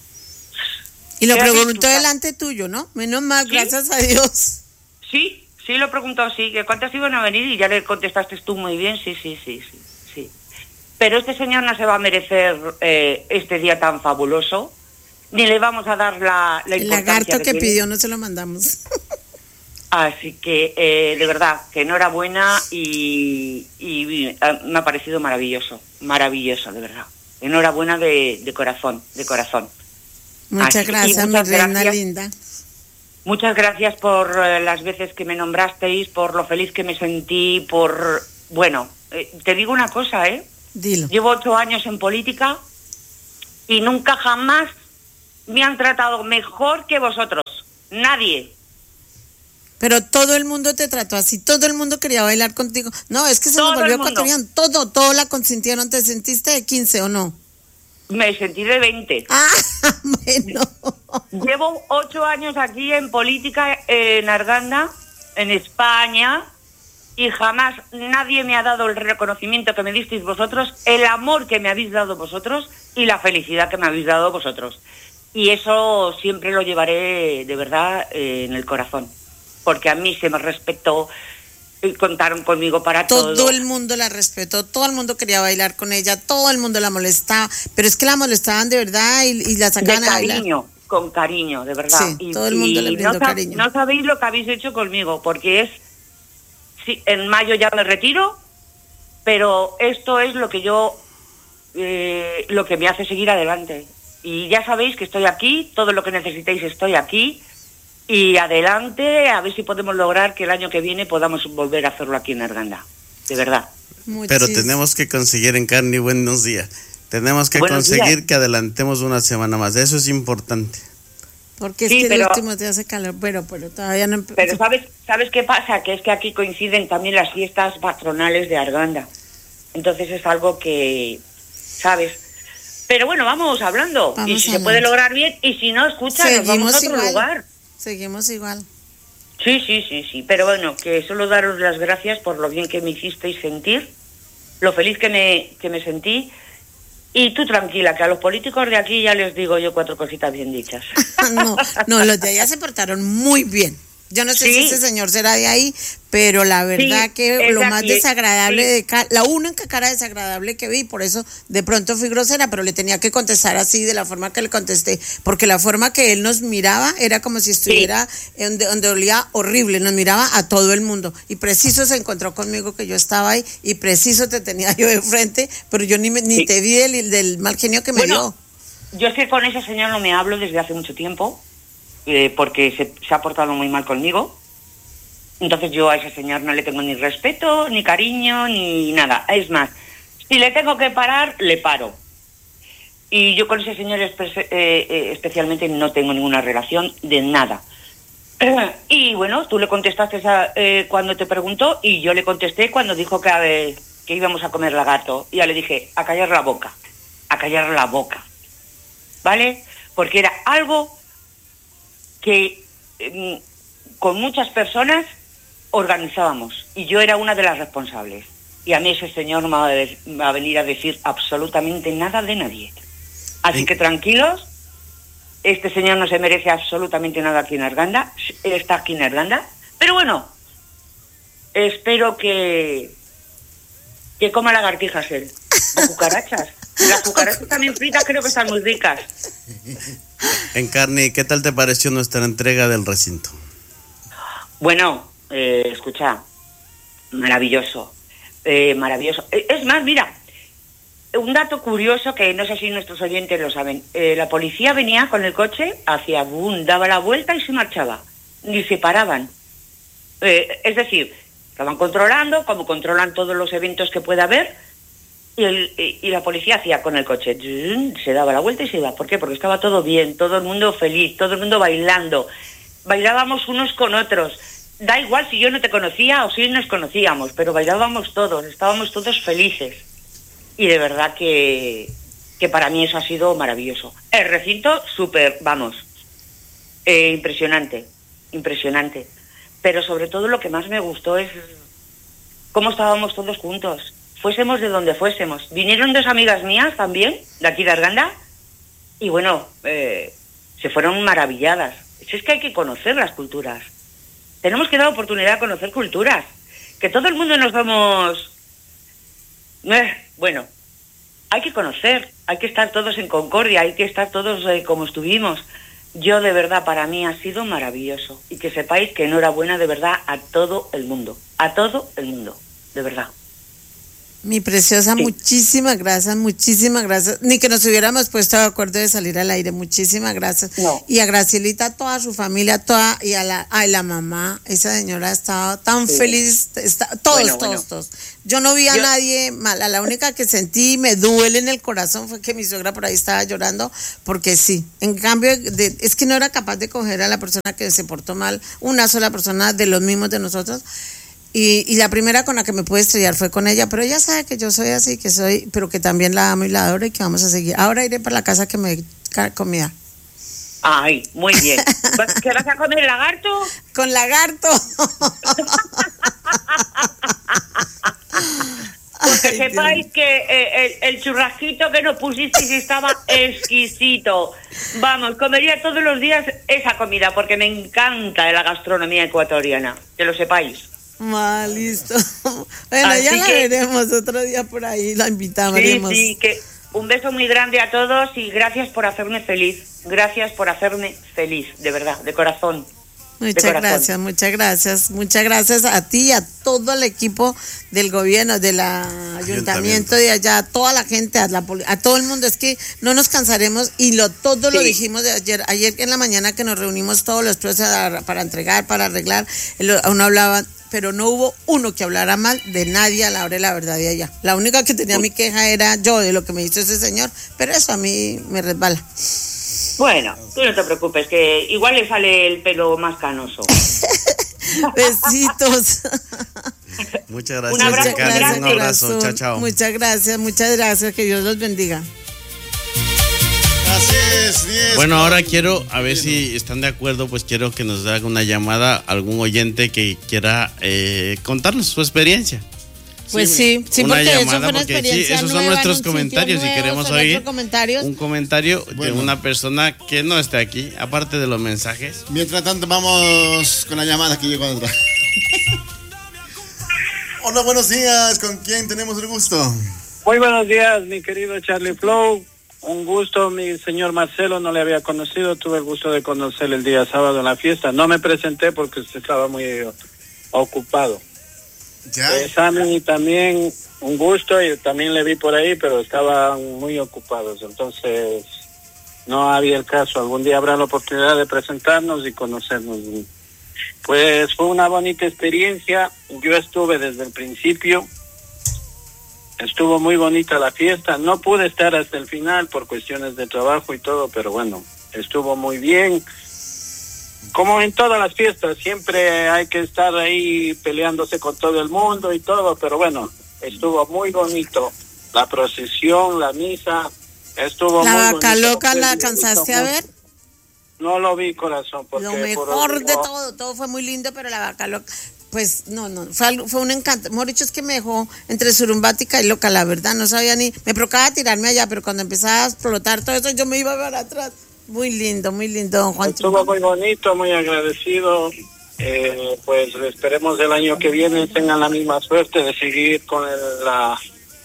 [SPEAKER 2] Y lo preguntó delante tuyo, ¿no? Menos mal, ¿sí? Gracias a Dios.
[SPEAKER 4] Sí, sí lo preguntó, sí, que cuántas iban a venir y ya le contestaste tú muy bien, sí, sí, sí, sí, sí. pero este señor no se va a merecer eh, este día tan fabuloso, ni le vamos a dar la, la
[SPEAKER 2] El
[SPEAKER 4] importancia
[SPEAKER 2] lagarto que,
[SPEAKER 4] que
[SPEAKER 2] pidió no se lo mandamos.
[SPEAKER 4] Así que, eh, de verdad, que enhorabuena y, y eh, me ha parecido maravilloso, maravilloso, de verdad. Enhorabuena de, de corazón, de corazón.
[SPEAKER 2] Muchas
[SPEAKER 4] Así,
[SPEAKER 2] gracias,
[SPEAKER 4] muchas
[SPEAKER 2] mi reina
[SPEAKER 4] gracias,
[SPEAKER 2] linda.
[SPEAKER 4] Muchas gracias por eh, las veces que me nombrasteis, por lo feliz que me sentí, por... Bueno, eh, te digo una cosa, ¿eh?
[SPEAKER 2] Dilo.
[SPEAKER 4] Llevo ocho años en política y nunca jamás me han tratado mejor que vosotros. Nadie.
[SPEAKER 2] Pero todo el mundo te trató así, todo el mundo quería bailar contigo. No, es que se nos volvió ecuatoriano. Todo, todo la consintieron. ¿Te sentiste de quince o no?
[SPEAKER 4] Me sentí de veinte.
[SPEAKER 2] Ah, bueno.
[SPEAKER 4] Llevo ocho años aquí en política en Arganda, en España, y jamás nadie me ha dado el reconocimiento que me disteis vosotros, el amor que me habéis dado vosotros y la felicidad que me habéis dado vosotros. Y eso siempre lo llevaré de verdad eh, en el corazón. Porque a mí se me respetó, contaron conmigo para todo.
[SPEAKER 2] Todo el mundo la respetó, todo el mundo quería bailar con ella, todo el mundo la molestaba, pero es que la molestaban de verdad y, y la sacaban
[SPEAKER 4] de
[SPEAKER 2] a bailar.
[SPEAKER 4] cariño, con cariño, de verdad.
[SPEAKER 2] Sí,
[SPEAKER 4] y,
[SPEAKER 2] todo el mundo
[SPEAKER 4] y
[SPEAKER 2] le brindó
[SPEAKER 4] no,
[SPEAKER 2] cariño.
[SPEAKER 4] No sabéis lo que habéis hecho conmigo, porque es, sí, en mayo ya me retiro, pero esto es lo que yo, eh, lo que me hace seguir adelante. Y ya sabéis que estoy aquí, todo lo que necesitéis estoy aquí. Y adelante, a ver si podemos lograr que el año que viene podamos volver a hacerlo aquí en Arganda, de verdad.
[SPEAKER 1] Muchis. Pero tenemos que conseguir, Encarni, buenos días. Tenemos que buenos conseguir días. Que adelantemos una semana más, eso es importante.
[SPEAKER 2] Porque es
[SPEAKER 4] sí,
[SPEAKER 2] que
[SPEAKER 4] pero,
[SPEAKER 2] el último día hace calor, pero, pero todavía no empezó.
[SPEAKER 4] Pero ¿sabes, ¿sabes qué pasa? Que es que aquí coinciden también las fiestas patronales de Arganda. Entonces es algo que, ¿sabes? Pero bueno, vamos hablando. Vamos y si hablando. Se puede lograr bien, y si no, escucha, nos vamos a otro
[SPEAKER 2] igual.
[SPEAKER 4] lugar.
[SPEAKER 2] Seguimos igual.
[SPEAKER 4] Sí, sí, sí, sí. Pero bueno, que solo daros las gracias por lo bien que me hicisteis sentir, lo feliz que me, que me sentí. Y tú tranquila, que a los políticos de aquí ya les digo yo cuatro cositas bien dichas.
[SPEAKER 2] no, no, los de allá se portaron muy bien. Yo no sé sí. si ese señor será de ahí, pero la verdad sí, que lo más desagradable, sí. de ca- la única cara desagradable que vi, por eso de pronto fui grosera, pero le tenía que contestar así, de la forma que le contesté, porque la forma que él nos miraba era como si estuviera sí. donde, donde olía horrible, nos miraba a todo el mundo, y preciso se encontró conmigo que yo estaba ahí, y preciso te tenía yo de frente, pero yo ni, me, ni sí. te vi del, del mal genio que me
[SPEAKER 4] bueno,
[SPEAKER 2] dio.
[SPEAKER 4] Yo es que con ese señor no me hablo desde hace mucho tiempo, Eh, porque se, se ha portado muy mal conmigo. Entonces yo a ese señor no le tengo ni respeto, ni cariño, ni nada. Es más, si le tengo que parar, le paro. Y yo con ese señor espe- eh, eh, especialmente no tengo ninguna relación de nada. Y bueno, tú le contestaste esa, eh, cuando te preguntó, y yo le contesté cuando dijo que, eh, que íbamos a comer lagarto. Y ya le dije, a callar la boca, a callar la boca, ¿vale? Porque era algo que eh, con muchas personas organizábamos, y yo era una de las responsables. Y a mí ese señor no me va a, de, va a venir a decir absolutamente nada de nadie. Así sí. que tranquilos, este señor no se merece absolutamente nada aquí en Arganda, él está aquí en Arganda, pero bueno, espero que que coma lagartijas él, o cucarachas. Las cucarachas también fritas creo que están muy ricas.
[SPEAKER 1] Encarni, ¿qué tal te pareció nuestra entrega del recinto?
[SPEAKER 4] Bueno, eh, escucha, maravilloso, eh, maravilloso. Es más, mira, un dato curioso que no sé si nuestros oyentes lo saben. Eh, la policía venía con el coche, hacía boom, daba la vuelta y se marchaba. Ni se paraban. Eh, es decir, estaban controlando, como controlan todos los eventos que pueda haber, y, el, y la policía hacía con el coche, se daba la vuelta y se iba. ¿Por qué? Porque estaba todo bien, todo el mundo feliz, todo el mundo bailando. Bailábamos unos con otros. Da igual si yo no te conocía o si nos conocíamos, pero bailábamos todos, estábamos todos felices. Y de verdad que, que para mí eso ha sido maravilloso. El recinto, súper, vamos, eh, impresionante, impresionante. Pero sobre todo lo que más me gustó es cómo estábamos todos juntos. Fuésemos de donde fuésemos. Vinieron dos amigas mías también, de aquí de Arganda, y bueno, eh, se fueron maravilladas. Es que hay que conocer las culturas. Tenemos que dar oportunidad a conocer culturas. Que todo el mundo nos vamos... Eh, bueno, hay que conocer, hay que estar todos en concordia, hay que estar todos eh, como estuvimos. Yo de verdad, para mí ha sido maravilloso. Y que sepáis que enhorabuena de verdad a todo el mundo, a todo el mundo, de verdad.
[SPEAKER 2] Mi preciosa, sí. Muchísimas gracias, muchísimas gracias. Ni que nos hubiéramos puesto de acuerdo de salir al aire, muchísimas gracias.
[SPEAKER 4] No.
[SPEAKER 2] Y a Gracielita, a toda su familia, toda, y a la, a la mamá, esa señora ha estado tan sí. feliz, está, todos, bueno, todos, bueno. todos. Yo no vi a Yo... nadie mal, a la única que sentí me duele en el corazón fue que mi suegra por ahí estaba llorando, porque sí, en cambio, de, es que no era capaz de coger a la persona que se portó mal, una sola persona de los mismos de nosotros. Y, y la primera con la que me pude estrellar fue con ella, pero ella sabe que yo soy así, que soy, pero que también la amo y la adoro y que vamos a seguir. Ahora iré para la casa que me dé comida.
[SPEAKER 4] Ay, muy bien. ¿Qué vas a comer, lagarto?
[SPEAKER 2] Con lagarto.
[SPEAKER 4] Pues que sepáis que eh, el, el churrasquito que nos pusisteis estaba exquisito. Vamos, comería todos los días esa comida porque me encanta la gastronomía ecuatoriana, que lo sepáis.
[SPEAKER 2] Ah, listo. Bueno, así ya la que, veremos otro día por ahí, la invitamos.
[SPEAKER 4] Sí, sí, que un beso muy grande a todos y gracias por hacerme feliz. Gracias por hacerme feliz, de verdad, de corazón.
[SPEAKER 2] Muchas gracias, muchas gracias, muchas gracias a ti y a todo el equipo del gobierno, del ayuntamiento, ayuntamiento de allá, a toda la gente, a, la, a todo el mundo. Es que no nos cansaremos y lo todo sí. lo dijimos de ayer, ayer en la mañana que nos reunimos todos los procesos para entregar, para arreglar, uno hablaba, pero no hubo uno que hablara mal de nadie a la hora de la verdad de allá. La única que tenía mi queja era yo de lo que me hizo ese señor, pero eso a mí me resbala.
[SPEAKER 4] Bueno, tú no te preocupes, que igual le sale el pelo más canoso.
[SPEAKER 2] Besitos.
[SPEAKER 1] Muchas gracias.
[SPEAKER 4] Un abrazo,
[SPEAKER 2] muchas gracias,
[SPEAKER 1] un abrazo. Chao, chao.
[SPEAKER 2] Muchas gracias, muchas gracias. Que Dios los bendiga.
[SPEAKER 3] Así es, diez.
[SPEAKER 1] Bueno, ahora quiero, a ver si están de acuerdo, pues quiero que nos haga una llamada algún oyente que quiera eh, contarnos su experiencia.
[SPEAKER 2] Pues sí, sí,
[SPEAKER 1] una
[SPEAKER 2] porque
[SPEAKER 1] llamada,
[SPEAKER 2] eso fue una
[SPEAKER 1] porque
[SPEAKER 2] experiencia
[SPEAKER 1] sí, esos son
[SPEAKER 2] nueva
[SPEAKER 1] nuestros
[SPEAKER 2] en un
[SPEAKER 1] comentarios
[SPEAKER 2] sitio
[SPEAKER 1] y
[SPEAKER 2] nuevo,
[SPEAKER 1] queremos
[SPEAKER 2] son
[SPEAKER 1] oír
[SPEAKER 2] nuestros comentarios.
[SPEAKER 1] un comentario
[SPEAKER 3] bueno.
[SPEAKER 1] de una persona que no esté aquí, aparte de los mensajes.
[SPEAKER 3] Mientras tanto vamos con la llamada que llegó otra. Hola, buenos días, ¿con quién tenemos el gusto?
[SPEAKER 5] Muy buenos días, mi querido Charlie Flow. Un gusto, mi señor Marcelo, no le había conocido, tuve el gusto de conocerle el día sábado en la fiesta. No me presenté porque usted estaba muy ocupado.
[SPEAKER 3] ¿Ya?
[SPEAKER 5] Eh, Sammy también, un gusto, y también le vi por ahí, pero estaban muy ocupados, entonces no había el caso. Algún día habrá la oportunidad de presentarnos y conocernos. Pues fue una bonita experiencia, yo estuve desde el principio. Estuvo muy bonita la fiesta, no pude estar hasta el final por cuestiones de trabajo y todo, pero bueno, estuvo muy bien. Como en todas las fiestas, siempre hay que estar ahí peleándose con todo el mundo y todo, pero bueno, estuvo muy bonito. La procesión, la misa, estuvo
[SPEAKER 2] la
[SPEAKER 5] muy
[SPEAKER 2] bonito. ¿La vaca loca la
[SPEAKER 5] muy
[SPEAKER 2] alcanzaste a ver?
[SPEAKER 5] No lo vi, corazón. Porque
[SPEAKER 2] lo mejor por de todo, todo fue muy lindo, pero la vaca loca... Pues no, no, fue, algo, fue un encanto. Mejor dicho, es que me dejó entre surumbática y loca, la verdad, no sabía ni, me provocaba tirarme allá, pero cuando empezaba a explotar todo eso, yo me iba para atrás. Muy lindo, muy lindo, don Juan.
[SPEAKER 5] Estuvo muy bonito, muy agradecido. Eh, pues esperemos el año que viene tengan la misma suerte de seguir con el, la,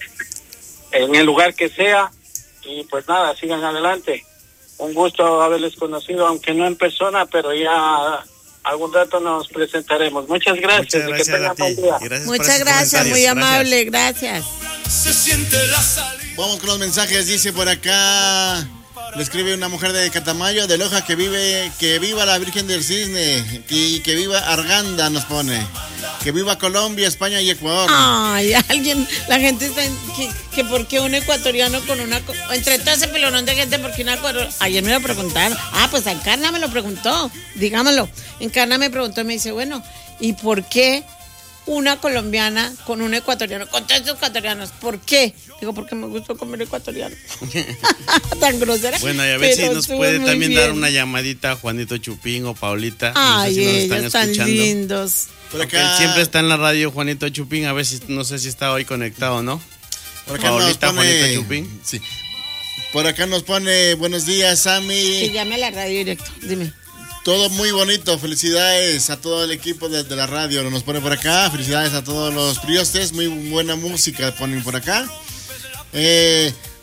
[SPEAKER 5] en el lugar que sea. Y pues nada, sigan adelante. Un gusto haberles conocido, aunque no en persona, pero ya... algún rato nos presentaremos. Muchas gracias.
[SPEAKER 1] Muchas gracias a ti.
[SPEAKER 2] Gracias Muchas gracias, muy amable, gracias.
[SPEAKER 3] Vamos con los mensajes, dice por acá, le escribe una mujer de Catamayo, de Loja, que vive, que viva la Virgen del Cisne, y que viva Arganda, nos pone. Que viva Colombia, España y Ecuador.
[SPEAKER 2] Ay, alguien, la gente está en, que, que por qué un ecuatoriano con una, entre todo ese pelonón de gente, por qué una ecuatoriana. Ayer me lo preguntaron, ah, pues Encarna me lo preguntó, digámoslo. Encarna me preguntó y me dice, bueno, ¿y por qué una colombiana con un ecuatoriano, con todos estos ecuatorianos? ¿Por qué? Digo, porque me gustó comer ecuatoriano. Tan grosera.
[SPEAKER 1] Bueno, y a ver si nos puede también bien. dar una llamadita a Juanito Chupín o Paulita.
[SPEAKER 2] Ay,
[SPEAKER 1] no sé si
[SPEAKER 2] ellos
[SPEAKER 1] nos están
[SPEAKER 2] están
[SPEAKER 1] escuchando.
[SPEAKER 2] lindos.
[SPEAKER 3] Por acá,
[SPEAKER 1] siempre está en la radio Juanito Chupín, a ver si, no sé si está hoy conectado, ¿no?
[SPEAKER 3] Por acá
[SPEAKER 1] Paulita,
[SPEAKER 3] nos pone,
[SPEAKER 1] Juanito Chupín.
[SPEAKER 3] Sí. Por acá nos pone, buenos días, Sammy.
[SPEAKER 2] Que llame a la radio directo, dime.
[SPEAKER 3] Todo muy bonito, felicidades a todo el equipo de, de la radio, nos pone por acá, felicidades a todos los priostes, muy buena música ponen por acá. Eh,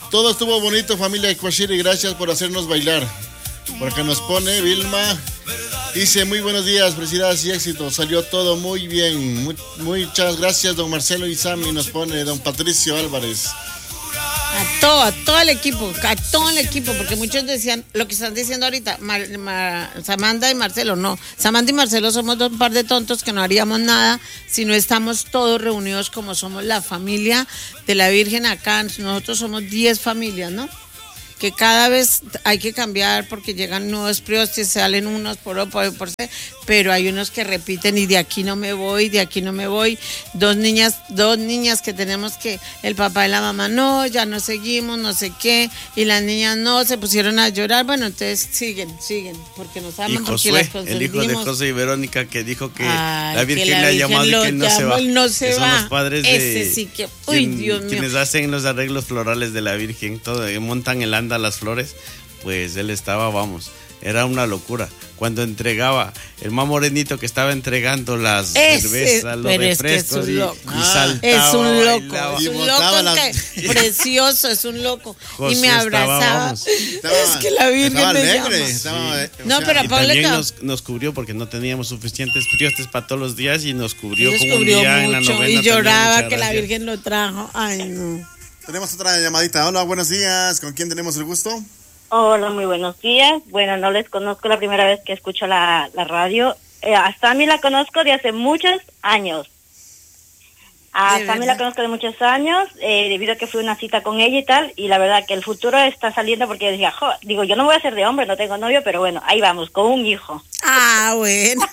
[SPEAKER 3] Todo estuvo bonito, familia Ikwashiri, gracias por hacernos bailar. Por acá nos pone Vilma. Dice, muy buenos días, felicidades y éxito. Salió todo muy bien. Muy, muchas gracias, don Marcelo y Sammy. Nos pone don Patricio Álvarez.
[SPEAKER 2] A todo, a todo el equipo, a todo el equipo, porque muchos decían lo que están diciendo ahorita, Mar, Mar, Samantha y Marcelo, no. Samantha y Marcelo somos dos par de tontos que no haríamos nada si no estamos todos reunidos como somos la familia de la Virgen acá. Nosotros somos diez familias, ¿no? Que cada vez hay que cambiar porque llegan nuevos priostes, salen unos por O, por, por C, pero hay unos que repiten y de aquí no me voy, de aquí no me voy. Dos niñas, dos niñas que tenemos que el papá y la mamá no, ya no seguimos, no sé qué, y las niñas no, se pusieron a llorar. Bueno, entonces siguen, siguen, porque nos aman,
[SPEAKER 1] y
[SPEAKER 2] porque
[SPEAKER 1] Josué,
[SPEAKER 2] las consentimos.
[SPEAKER 1] el hijo de José y Verónica, que dijo que
[SPEAKER 2] Ay,
[SPEAKER 1] la Virgen
[SPEAKER 2] que la
[SPEAKER 1] le ha
[SPEAKER 2] Virgen
[SPEAKER 1] llamado
[SPEAKER 2] lo
[SPEAKER 1] y que él no
[SPEAKER 2] llamó,
[SPEAKER 1] se va.
[SPEAKER 2] él no se
[SPEAKER 1] que
[SPEAKER 2] va.
[SPEAKER 1] Son los padres de
[SPEAKER 2] Ese sí que, uy,
[SPEAKER 1] quien,
[SPEAKER 2] Dios mío.
[SPEAKER 1] quienes hacen los arreglos florales de la Virgen, todo, montan el anda las flores. Pues él estaba, vamos, era una locura. Cuando entregaba, el más morenito que estaba entregando las
[SPEAKER 2] Ese,
[SPEAKER 1] cervezas, los refrescos,
[SPEAKER 2] es que es un
[SPEAKER 1] y,
[SPEAKER 2] loco.
[SPEAKER 1] y
[SPEAKER 3] Ah,
[SPEAKER 1] saltaba,
[SPEAKER 2] Es un loco,
[SPEAKER 1] bailaba.
[SPEAKER 2] es un
[SPEAKER 3] Y
[SPEAKER 2] loco
[SPEAKER 3] botaba la-
[SPEAKER 2] que- precioso, es un loco.
[SPEAKER 1] Josué
[SPEAKER 2] y me abrazaba.
[SPEAKER 1] estaba, vamos.
[SPEAKER 3] Estaba-
[SPEAKER 2] es que la Virgen
[SPEAKER 3] estaba
[SPEAKER 2] me
[SPEAKER 3] alegre.
[SPEAKER 2] llama.
[SPEAKER 3] Estaba,
[SPEAKER 1] Sí.
[SPEAKER 3] o
[SPEAKER 2] No,
[SPEAKER 3] sea,
[SPEAKER 2] pero
[SPEAKER 1] Y
[SPEAKER 2] Pablo,
[SPEAKER 1] también
[SPEAKER 2] que-
[SPEAKER 1] nos, nos cubrió porque no teníamos suficientes priostes para todos los días y nos cubrió
[SPEAKER 2] Nos
[SPEAKER 1] como un
[SPEAKER 2] cubrió
[SPEAKER 1] día en la
[SPEAKER 2] mucho
[SPEAKER 1] novena.
[SPEAKER 2] y
[SPEAKER 1] también,
[SPEAKER 2] lloraba
[SPEAKER 1] muchas
[SPEAKER 2] que la
[SPEAKER 1] gracias.
[SPEAKER 2] Virgen lo trajo. Ay, no.
[SPEAKER 3] Tenemos otra llamadita. Hola, buenos días. ¿Con quién tenemos el gusto?
[SPEAKER 6] Hola, muy buenos días. Bueno, no les conozco, la primera vez que escucho la, la radio. Eh, a Sammy la conozco de hace muchos años. A
[SPEAKER 2] ¿De
[SPEAKER 6] Sammy
[SPEAKER 2] verdad?
[SPEAKER 6] la conozco de muchos años, eh, debido a que fui a una cita con ella y tal, y la verdad que el futuro está saliendo porque yo decía, jo, digo, yo no voy a ser de hombre, no tengo novio, pero bueno, ahí vamos, con un hijo.
[SPEAKER 2] Ah, bueno.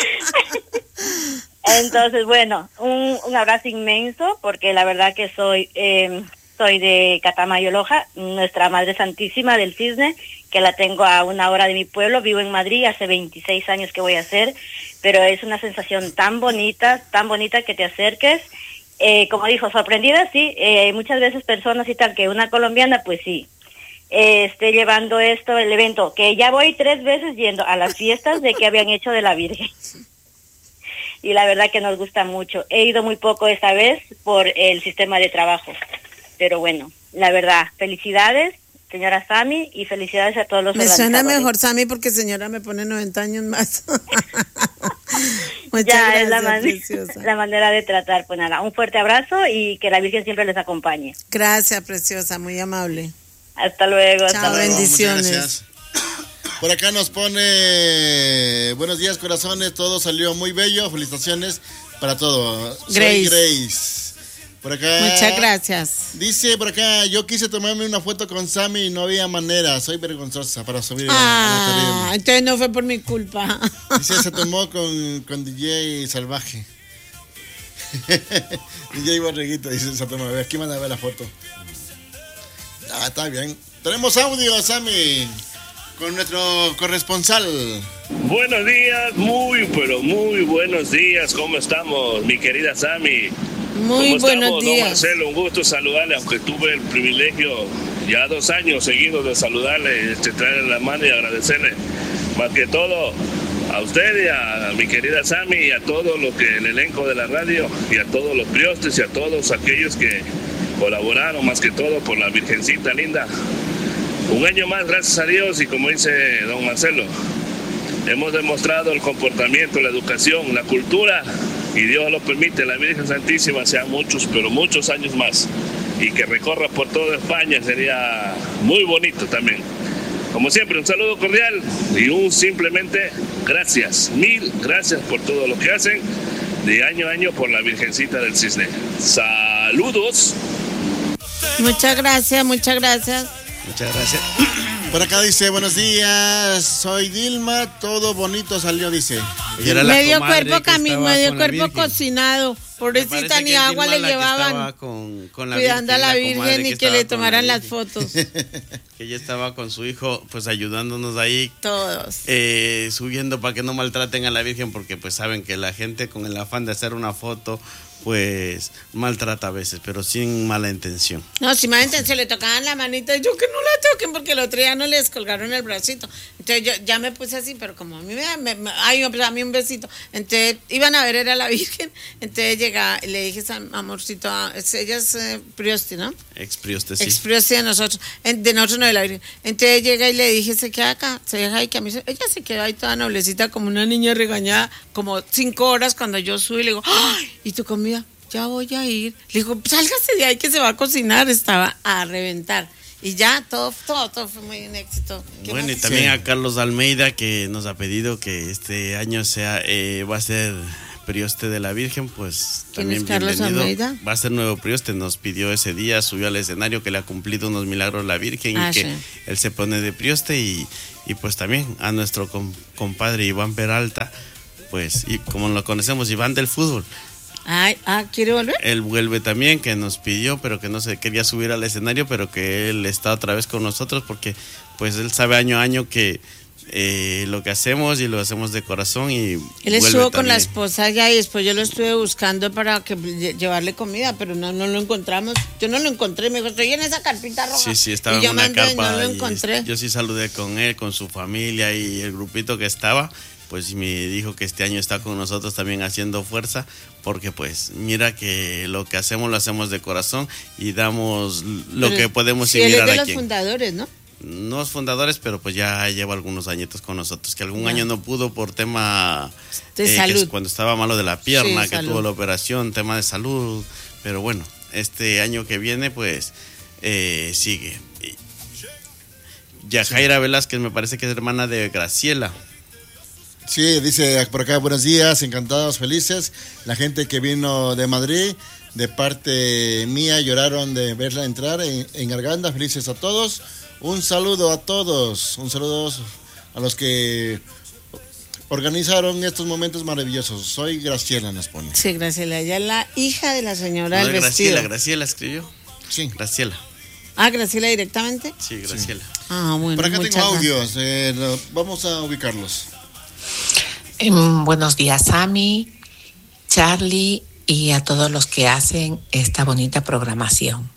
[SPEAKER 6] Entonces, bueno, un, un abrazo inmenso, porque la verdad que soy eh, soy de Catamayo Loja, nuestra Madre Santísima del Cisne, que la tengo a una hora de mi pueblo. Vivo en Madrid, hace veintiséis años que voy a hacer, pero es una sensación tan bonita, tan bonita que te acerques. Eh, como dijo, sorprendida, sí, eh, muchas veces personas y tal, que una colombiana, pues sí, eh, esté llevando esto, el evento, que ya voy tres veces yendo a las fiestas de que habían hecho de la Virgen. Y la verdad que nos gusta mucho. He ido muy poco esta vez por el sistema de trabajo. Pero bueno, la verdad, felicidades, señora Sammy, y felicidades a todos los
[SPEAKER 2] Me suena
[SPEAKER 6] organizadores.
[SPEAKER 2] mejor Sammy porque señora me pone noventa años más. Muchas
[SPEAKER 6] Ya
[SPEAKER 2] gracias,
[SPEAKER 6] es la, man-
[SPEAKER 2] preciosa.
[SPEAKER 6] la manera de tratar. Pues nada, un fuerte abrazo y que la Virgen siempre les acompañe.
[SPEAKER 2] Gracias, preciosa, muy amable.
[SPEAKER 6] Hasta luego.
[SPEAKER 2] Chao,
[SPEAKER 6] hasta luego.
[SPEAKER 2] bendiciones.
[SPEAKER 3] Muchas gracias. Por acá nos pone, buenos días corazones, todo salió muy bello, felicitaciones para todo. Soy
[SPEAKER 2] Grace.
[SPEAKER 3] Grace. Por acá.
[SPEAKER 2] Muchas gracias.
[SPEAKER 3] Dice por acá, yo quise tomarme una foto con Sammy y no había manera, soy vergonzosa para subir a- a
[SPEAKER 2] Ah,
[SPEAKER 3] la
[SPEAKER 2] entonces no fue por mi culpa.
[SPEAKER 3] tarima. Dice, se tomó con, con D J Salvaje. D J Borreguito, dice, se tomó, a ver, aquí van a ver la foto. Ah, está bien. Tenemos audio, Sammy, con nuestro corresponsal.
[SPEAKER 7] Buenos días, muy, pero muy buenos días. ¿Cómo estamos, mi querida Sammy?
[SPEAKER 2] Muy
[SPEAKER 7] ¿Cómo
[SPEAKER 2] buenos
[SPEAKER 7] estamos, don
[SPEAKER 2] días.
[SPEAKER 7] Marcelo? Un gusto saludarle, aunque tuve el privilegio ya dos años seguidos de saludarle, este, traerle la mano y agradecerle, más que todo, a usted y a mi querida Sammy y a todo lo que el elenco de la radio y a todos los priostes y a todos aquellos que colaboraron, más que todo por la Virgencita linda. Un año más, gracias a Dios, y como dice don Marcelo, hemos demostrado el comportamiento, la educación, la cultura, y Dios lo permite, la Virgen Santísima sean muchos, pero muchos años más, y que recorra por toda España, sería muy bonito también. Como siempre, un saludo cordial y un simplemente gracias, mil gracias por todo lo que hacen de año a año por la Virgencita del Cisne. Saludos.
[SPEAKER 2] Muchas gracias, muchas gracias.
[SPEAKER 1] Muchas gracias.
[SPEAKER 3] Por acá dice, buenos días, soy Dilma, todo bonito salió, dice.
[SPEAKER 1] Ella era la
[SPEAKER 2] Medio
[SPEAKER 1] comadre
[SPEAKER 2] cuerpo
[SPEAKER 1] que
[SPEAKER 2] camino,
[SPEAKER 1] estaba
[SPEAKER 2] medio
[SPEAKER 1] con la
[SPEAKER 2] cuerpo
[SPEAKER 1] Virgen.
[SPEAKER 2] cocinado.
[SPEAKER 1] Me
[SPEAKER 2] Pobrecita,
[SPEAKER 1] parece
[SPEAKER 2] ni
[SPEAKER 1] que es
[SPEAKER 2] agua
[SPEAKER 1] Dilma
[SPEAKER 2] le
[SPEAKER 1] la que
[SPEAKER 2] llevaban.
[SPEAKER 1] estaba con, con la
[SPEAKER 2] Cuidando a la
[SPEAKER 1] comadre
[SPEAKER 2] Virgen y que
[SPEAKER 1] estaba
[SPEAKER 2] le
[SPEAKER 1] con
[SPEAKER 2] tomaran
[SPEAKER 1] la
[SPEAKER 2] las
[SPEAKER 1] Virgen.
[SPEAKER 2] fotos.
[SPEAKER 1] Que ella estaba con su hijo, pues ayudándonos ahí,
[SPEAKER 2] Todos.
[SPEAKER 1] eh, subiendo para que no maltraten a la Virgen, porque pues saben que la gente con el afán de hacer una foto pues maltrata a veces, pero sin mala intención.
[SPEAKER 2] No, sin mala intención, le tocaban la manita y yo que no la toquen porque el otro día no les colgaron el bracito. Entonces yo ya me puse así, pero como a mí me, me, me ay, a mí un besito. Entonces iban a ver, era la Virgen. Entonces llega, le dije, amorcito, ella es eh, Prioste, ¿no?
[SPEAKER 1] Ex Prioste, sí.
[SPEAKER 2] Ex Prioste de nosotros, de nosotros no de la Virgen. Entonces llega y le dije, se queda acá, se deja ahí, que a mí se, ella se quedó ahí toda noblecita como una niña regañada, como cinco horas cuando yo subí y le digo, ¡ay! ¿Y tu comida? Ya voy a ir. Le digo, sálgase de ahí que se va a cocinar. Estaba a reventar. Y ya, todo, todo, todo fue muy un éxito.
[SPEAKER 1] Bueno,
[SPEAKER 2] más?
[SPEAKER 1] y también
[SPEAKER 3] Sí.
[SPEAKER 1] a Carlos Almeida, que nos ha pedido que este año sea eh, va a ser Prioste de la Virgen, pues
[SPEAKER 2] ¿Quién
[SPEAKER 1] también
[SPEAKER 2] es Carlos
[SPEAKER 1] bienvenido.
[SPEAKER 2] Almeida?
[SPEAKER 1] Va a ser nuevo Prioste, nos pidió ese día, subió al escenario que le ha cumplido unos milagros la Virgen
[SPEAKER 2] Ah,
[SPEAKER 1] y que
[SPEAKER 2] sí.
[SPEAKER 1] él se pone de Prioste y, y pues también a nuestro com- compadre Iván Peralta, pues y como lo conocemos, Iván del fútbol.
[SPEAKER 2] Ay, ah, ¿quiere volver?
[SPEAKER 1] Él vuelve también, que nos pidió, pero que no se quería subir al escenario, pero que él está otra vez con nosotros porque pues él sabe año a año que eh, lo que hacemos y lo hacemos de corazón y
[SPEAKER 2] Él
[SPEAKER 1] vuelve
[SPEAKER 2] estuvo con
[SPEAKER 1] también.
[SPEAKER 2] la esposa allá y después yo lo estuve buscando para que lle- llevarle comida, pero no, no lo encontramos. Yo no lo encontré, me dijo, estoy en esa carpita roja.
[SPEAKER 1] Sí, sí, estaba
[SPEAKER 2] y
[SPEAKER 1] en
[SPEAKER 2] yo
[SPEAKER 1] una
[SPEAKER 2] mandé y
[SPEAKER 1] carpa
[SPEAKER 2] no lo
[SPEAKER 1] y
[SPEAKER 2] encontré.
[SPEAKER 1] yo sí saludé con él, con su familia y el grupito que estaba, pues me dijo que este año está con nosotros también haciendo fuerza, porque pues mira que lo que hacemos lo hacemos de corazón y damos lo
[SPEAKER 2] Pero
[SPEAKER 1] que podemos
[SPEAKER 2] sí,
[SPEAKER 1] sin
[SPEAKER 2] él es
[SPEAKER 1] mirar
[SPEAKER 2] de
[SPEAKER 1] a
[SPEAKER 2] los
[SPEAKER 1] quién.
[SPEAKER 2] fundadores, ¿no?
[SPEAKER 1] No es fundadores, pero pues ya lleva algunos añitos con nosotros, que algún
[SPEAKER 2] Ya.
[SPEAKER 1] año no pudo por tema
[SPEAKER 2] De
[SPEAKER 1] que
[SPEAKER 2] salud.
[SPEAKER 1] es cuando estaba malo de la pierna,
[SPEAKER 2] Sí,
[SPEAKER 1] que
[SPEAKER 2] salud.
[SPEAKER 1] tuvo la operación, tema de salud, pero bueno, este año que viene pues eh, sigue. Y Yajaira Velázquez me parece que es hermana de Graciela.
[SPEAKER 3] Sí, dice por acá, buenos días, encantados, felices. La gente que vino de Madrid, de parte mía, lloraron de verla entrar en, en Arganda. Felices a todos. Un saludo a todos. Un saludo a los que organizaron estos momentos maravillosos. Soy Graciela, nos pone.
[SPEAKER 2] Sí, Graciela, ella es la hija de la señora
[SPEAKER 1] No,
[SPEAKER 2] del
[SPEAKER 1] es
[SPEAKER 2] vestido.
[SPEAKER 1] Graciela, Graciela escribió.
[SPEAKER 3] Sí.
[SPEAKER 1] Graciela.
[SPEAKER 2] Ah, Graciela directamente.
[SPEAKER 1] Sí, Graciela.
[SPEAKER 2] Ah, bueno.
[SPEAKER 3] Por acá
[SPEAKER 2] muchas
[SPEAKER 3] tengo
[SPEAKER 2] gracias.
[SPEAKER 3] audios. eh, lo- vamos a ubicarlos.
[SPEAKER 8] Mm, buenos días, Sammy, Charlie y a todos los que hacen esta bonita programación.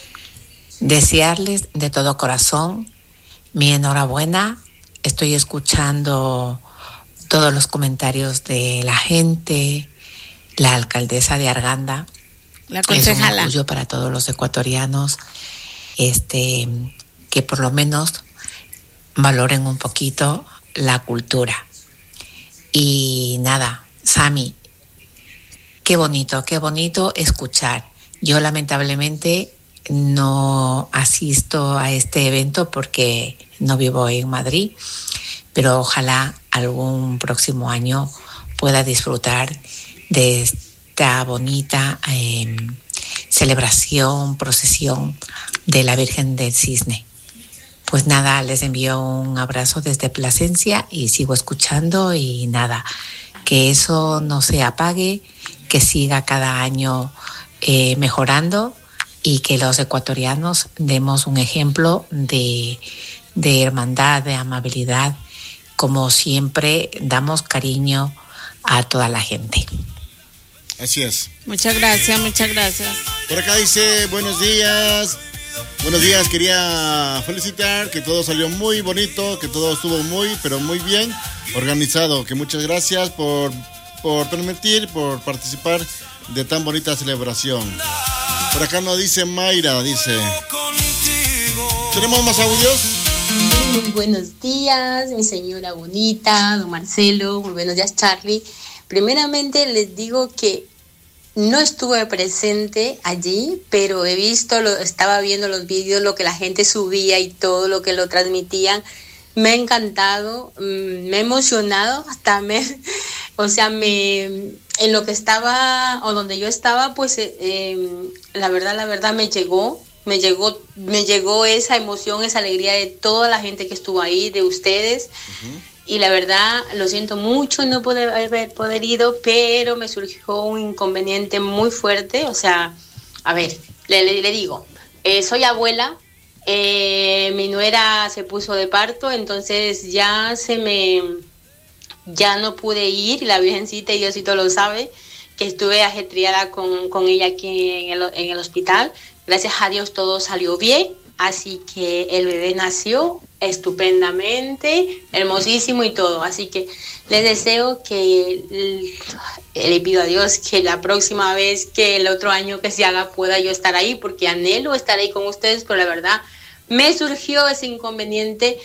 [SPEAKER 8] Desearles de todo corazón mi enhorabuena. Estoy escuchando todos los comentarios de la gente, la alcaldesa de Arganda.
[SPEAKER 2] La
[SPEAKER 8] Es un
[SPEAKER 2] concejala.
[SPEAKER 8] orgullo para todos los ecuatorianos, este, que por lo menos valoren un poquito la cultura. Y nada, Sammy, qué bonito, qué bonito escuchar. Yo lamentablemente no asisto a este evento porque no vivo en Madrid, pero ojalá algún próximo año pueda disfrutar de esta bonita eh, celebración, procesión de la Virgen del Cisne. Pues nada, les envío un abrazo desde Plasencia y sigo escuchando y nada, que eso no se apague, que siga cada año eh, mejorando y que los ecuatorianos demos un ejemplo de, de hermandad, de amabilidad, como siempre damos cariño a toda la gente.
[SPEAKER 3] Así es.
[SPEAKER 2] Muchas gracias, muchas gracias.
[SPEAKER 3] Por acá dice, buenos días. Buenos días, quería felicitar que todo salió muy bonito, que todo estuvo muy, pero muy bien organizado. Que muchas gracias por, por permitir, por participar de tan bonita celebración. Por acá nos dice Mayra, dice. ¿Tenemos más audios?
[SPEAKER 9] Muy buenos días, mi señora bonita, don Marcelo. Muy buenos días, Charlie. Primeramente les digo que no estuve presente allí, pero he visto, lo, estaba viendo los vídeos, lo que la gente subía y todo lo que lo transmitían. Me ha encantado, me ha emocionado, hasta me, o sea, me, en lo que estaba o donde yo estaba, pues eh, la verdad, la verdad me llegó, me llegó, me llegó esa emoción, esa alegría de toda la gente que estuvo ahí, de ustedes. Uh-huh. Y la verdad, lo siento mucho no poder haber poder ido, pero me surgió un inconveniente muy fuerte. O sea, a ver, le, le, le digo, eh, soy abuela, eh, mi nuera se puso de parto, entonces ya se me, ya no pude ir, la Virgencita y Diosito lo sabe, que estuve ajetreada con, con ella aquí en el, en el hospital. Gracias a Dios todo salió bien, así que el bebé nació estupendamente, hermosísimo y todo. Así que les deseo que, le pido a Dios que la próxima vez, que el otro año que se haga, pueda yo estar ahí, porque anhelo estar ahí con ustedes, pero la verdad me surgió ese inconveniente.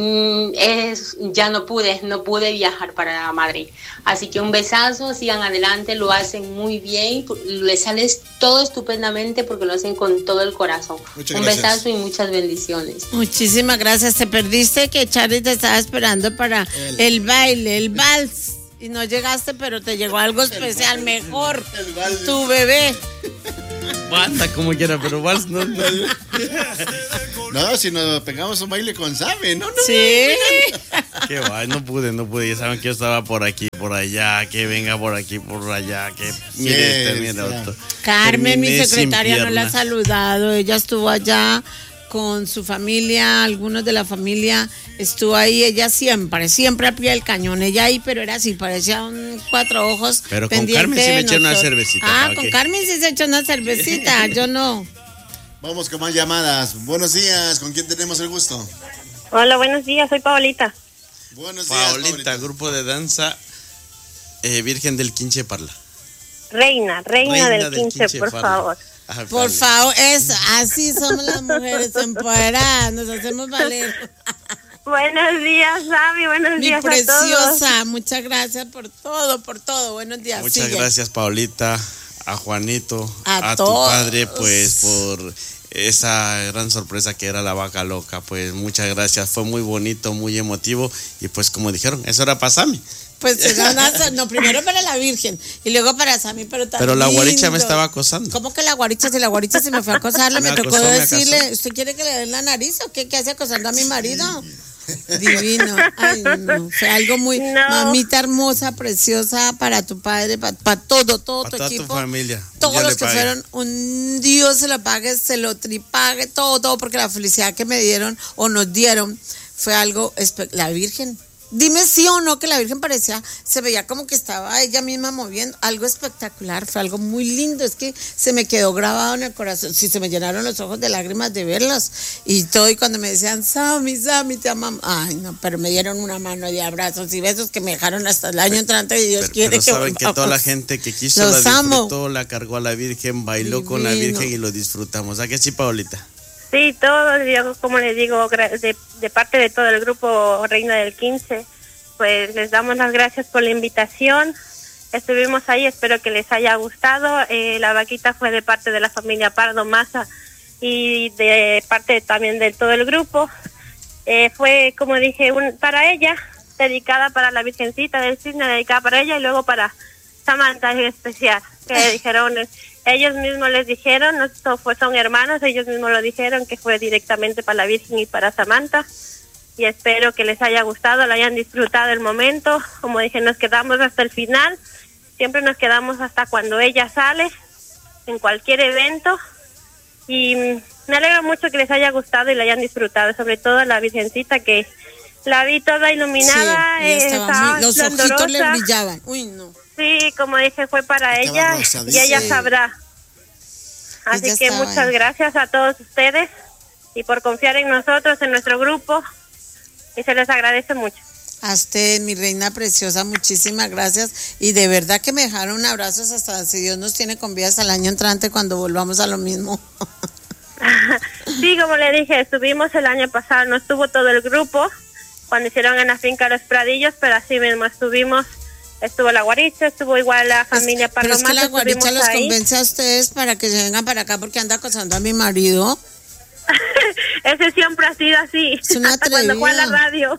[SPEAKER 9] Es, ya no pude, no pude viajar para Madrid. Así que un besazo, sigan adelante, lo hacen muy bien, les sale todo estupendamente porque lo hacen con todo el corazón. Muchas un gracias. Besazo y muchas bendiciones.
[SPEAKER 2] Muchísimas gracias. Te perdiste que Charlie te estaba esperando para el, el baile, el vals. Y no llegaste, pero te llegó algo especial, el mejor. El tu bebé.
[SPEAKER 1] Banda como quiera, pero vals no, no.
[SPEAKER 3] No, si nos pegamos un baile con Sammy, ¿no? no
[SPEAKER 2] sí.
[SPEAKER 1] Qué guay, no pude, no pude. Ya saben que yo estaba por aquí, por allá, que venga por aquí, por allá, que mire sí, este, mire otro.
[SPEAKER 2] Carmen, mi secretaria, no la ha saludado. Ella estuvo allá con su familia, algunos de la familia estuvo ahí, ella siempre, siempre a pie del cañón, ella ahí, pero era así, parecía un cuatro ojos.
[SPEAKER 1] Pero con Carmen sí me eché una cervecita.
[SPEAKER 2] Ah, con qué? Carmen sí se echó una cervecita, yo no.
[SPEAKER 3] Vamos con más llamadas. Buenos días, ¿con quién tenemos el gusto?
[SPEAKER 10] Hola, buenos días, soy Paolita.
[SPEAKER 3] Buenos días,
[SPEAKER 1] Paolita, Paolita. Grupo de danza eh, Virgen del Quinche Parla.
[SPEAKER 10] Reina, reina, reina del, del Quinche, Quinche por Parla. Favor.
[SPEAKER 2] Ah, por vale. favor, eso, así somos las mujeres empoderadas, nos hacemos valer.
[SPEAKER 10] Buenos días, Sammy, buenos
[SPEAKER 2] Mi
[SPEAKER 10] días
[SPEAKER 2] preciosa,
[SPEAKER 10] a todos.
[SPEAKER 2] Muchas gracias por todo, por todo, buenos días.
[SPEAKER 1] Muchas
[SPEAKER 2] Sigue.
[SPEAKER 1] gracias, Paolita, a Juanito,
[SPEAKER 2] a,
[SPEAKER 1] a tu padre, pues, por esa gran sorpresa que era la vaca loca, pues, muchas gracias, fue muy bonito, muy emotivo, y pues, como dijeron, eso era para Sammy.
[SPEAKER 2] Pues no, no, primero para la Virgen y luego para Sammy, pero también.
[SPEAKER 1] Pero la guaricha me estaba acosando.
[SPEAKER 2] ¿Cómo que la guaricha? Si la guaricha se me fue a acosarle, me, me tocó acosó, decirle, me ¿usted quiere que le den la nariz o qué? ¿Qué hace acosando a mi marido? Divino. Ay, no. Fue algo muy. No. Mamita hermosa, preciosa para tu padre, para pa todo, todo
[SPEAKER 1] pa
[SPEAKER 2] tu
[SPEAKER 1] toda
[SPEAKER 2] equipo.
[SPEAKER 1] Tu familia.
[SPEAKER 2] Todos los que pague. Fueron, un Dios se lo pague, se lo tripague, todo, todo, porque la felicidad que me dieron o nos dieron fue algo. La Virgen. Dime sí o no que la Virgen parecía, se veía como que estaba ella misma moviendo, algo espectacular, fue algo muy lindo, es que se me quedó grabado en el corazón, sí, se me llenaron los ojos de lágrimas de verlos y todo, y cuando me decían, Sammy, Sammy, te amamos, ay no, pero me dieron una mano de abrazos y besos que me dejaron hasta el año entrante y Dios
[SPEAKER 1] pero,
[SPEAKER 2] quiere
[SPEAKER 1] pero
[SPEAKER 2] que
[SPEAKER 1] saben que toda la gente que quiso los la disfrutó, amo. La cargó a la Virgen, bailó Divino. Con la Virgen y lo disfrutamos, ¿a qué sí, Paolita?
[SPEAKER 10] Sí, todo, yo, como les digo, de, de parte de todo el grupo Reina del Quince, pues les damos las gracias por la invitación. Estuvimos ahí, espero que les haya gustado. Eh, la vaquita fue de parte de la familia Pardo Maza y de parte también de todo el grupo. Eh, fue, como dije, un, para ella, dedicada para la Virgencita del Cisne, dedicada para ella y luego para Samantha en especial, que dijeron, ellos mismos les dijeron, no fue, son hermanos, ellos mismos lo dijeron, que fue directamente para la Virgen y para Samantha. Y espero que les haya gustado, lo hayan disfrutado el momento. Como dije, nos quedamos hasta el final. Siempre nos quedamos hasta cuando ella sale, en cualquier evento. Y me alegro mucho que les haya gustado y lo hayan disfrutado. Sobre todo la Virgencita, que la vi toda iluminada.
[SPEAKER 2] Sí, ella estaba muy, los ojitos le brillaban. Uy, no.
[SPEAKER 10] Sí, como dije, fue para estaba ella rosa, y ella sabrá. Así ella que muchas ahí. Gracias a todos ustedes y por confiar en nosotros, en nuestro grupo. Y se les agradece mucho.
[SPEAKER 2] A usted, mi reina preciosa, muchísimas gracias. Y de verdad que me dejaron abrazos hasta, si Dios nos tiene con vida, hasta el año entrante cuando volvamos a lo mismo.
[SPEAKER 10] Sí, como le dije, estuvimos el año pasado, no estuvo todo el grupo cuando hicieron en la finca Los Pradillos, pero así mismo estuvimos, estuvo la guaricha, estuvo igual la familia Pardo Maza.
[SPEAKER 2] Pero es que la guaricha los ahí. Convence a ustedes para que se vengan para acá porque anda acosando a mi marido.
[SPEAKER 10] Ese siempre ha sido así, hasta cuando fue a la radio.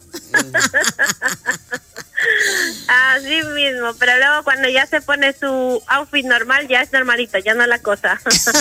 [SPEAKER 10] Así mismo, pero luego cuando ya se pone su outfit normal, ya es normalito, ya no la cosa.